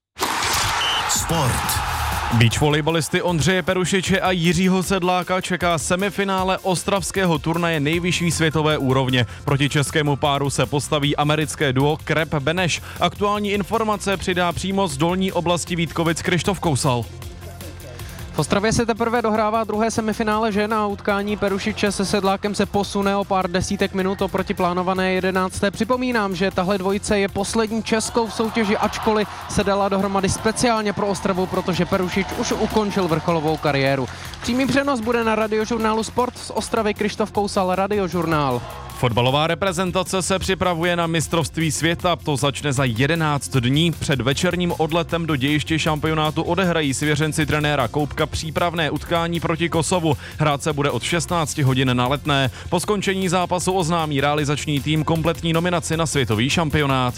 Sport. Beach volejbalisty Ondřeje Perušiče a Jiřího Sedláka čeká semifinále ostravského turnaje nejvyšší světové úrovně. Proti českému páru se postaví americké duo Krep Beneš. Aktuální informace přidá přímo z dolní oblasti Vítkovic Krištof Kousal. V Ostravě se teprve dohrává druhé semifinále žen a utkání Perušiče se Sedlákem se posune o pár desítek minut oproti plánované jedenácté. Připomínám, že tahle dvojice je poslední českou v soutěži, ačkoliv se dala dohromady speciálně pro Ostravu, protože Perušič už ukončil vrcholovou kariéru. Přímý přenos bude na Radiožurnálu Sport z Ostravy. Krištof Kousal, Radiožurnál. Fotbalová reprezentace se připravuje na mistrovství světa, to začne za jedenáct dní. Před večerním odletem do dějiště šampionátu odehrají svěřenci trenéra Koupka přípravné utkání proti Kosovu. Hrát se bude od šestnáct hodin na Letné. Po skončení zápasu oznámí realizační tým kompletní nominaci na světový šampionát.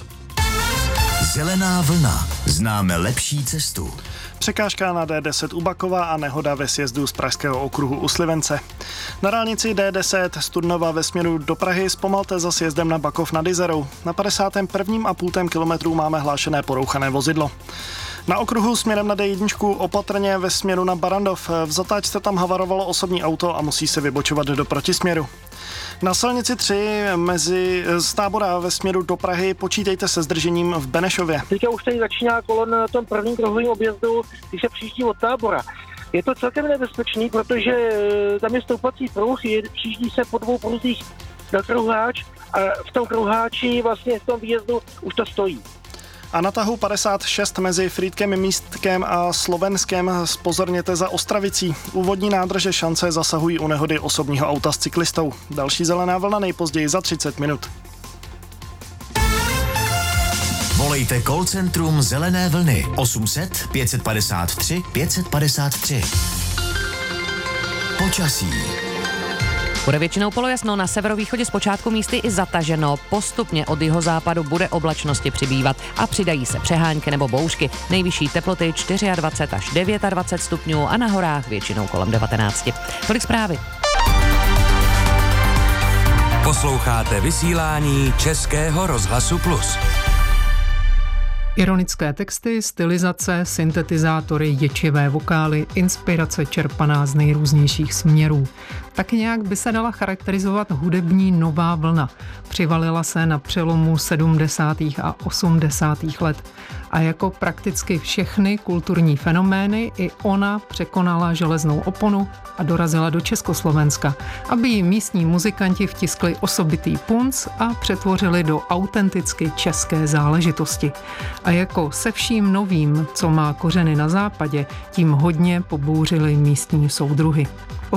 Zelená vlna. Známe lepší cestu. Překážka na D deset u Bakova a nehoda ve sjezdu z pražského okruhu u Slivence. Na dálnici D deset z Turnova ve směru do Prahy zpomalte za sjezdem na Bakov nad Izerou. Na padesátém prvním a půltém kilometru máme hlášené porouchané vozidlo. Na okruhu směrem na D jedna opatrně ve směru na Barandov. V zatáčce tam havarovalo osobní auto a musí se vybočovat do protisměru. Na silnici tři mezi z Tábora ve směru do Prahy počítejte se zdržením v Benešově. Teďka už tady začíná kolon na tom prvním kruhovém objezdu, když se přijíždí od Tábora. Je to celkem nebezpečný, protože tam je stoupací pruh, přijíždí se po dvou pruzích na kruháč a v tom kruháči vlastně v tom výjezdu už to stojí. A na tahu padesát šest mezi Frýdkem, Místkem a Slovenskem spozorněte za Ostravicí. Úvodní nádrže Šance zasahují u nehody osobního auta s cyklistou. Další zelená vlna nejpozději za třicet minut. Volejte call centrum Zelené vlny osm set pět padesát tři pět padesát tři. Počasí. Bude většinou polojasno, na severovýchodě zpočátku místy i zataženo. Postupně od jihozápadu bude oblačnosti přibývat a přidají se přehánky nebo bouřky. Nejvyšší teploty dvacet čtyři až dvacet devět stupňů a na horách většinou kolem devatenáct. Tolik zprávy. Posloucháte vysílání Českého rozhlasu Plus. Ironické texty, stylizace, syntetizátory, ječivé vokály, inspirace čerpaná z nejrůznějších směrů. Tak nějak by se dala charakterizovat hudební nová vlna. Přivalila se na přelomu sedmdesátých a osmdesátých let. A jako prakticky všechny kulturní fenomény i ona překonala železnou oponu a dorazila do Československa, aby jí místní muzikanti vtiskli osobitý punc a přetvořili do autenticky české záležitosti. A jako se vším novým, co má kořeny na západě, tím hodně pobouřili místní soudruhy.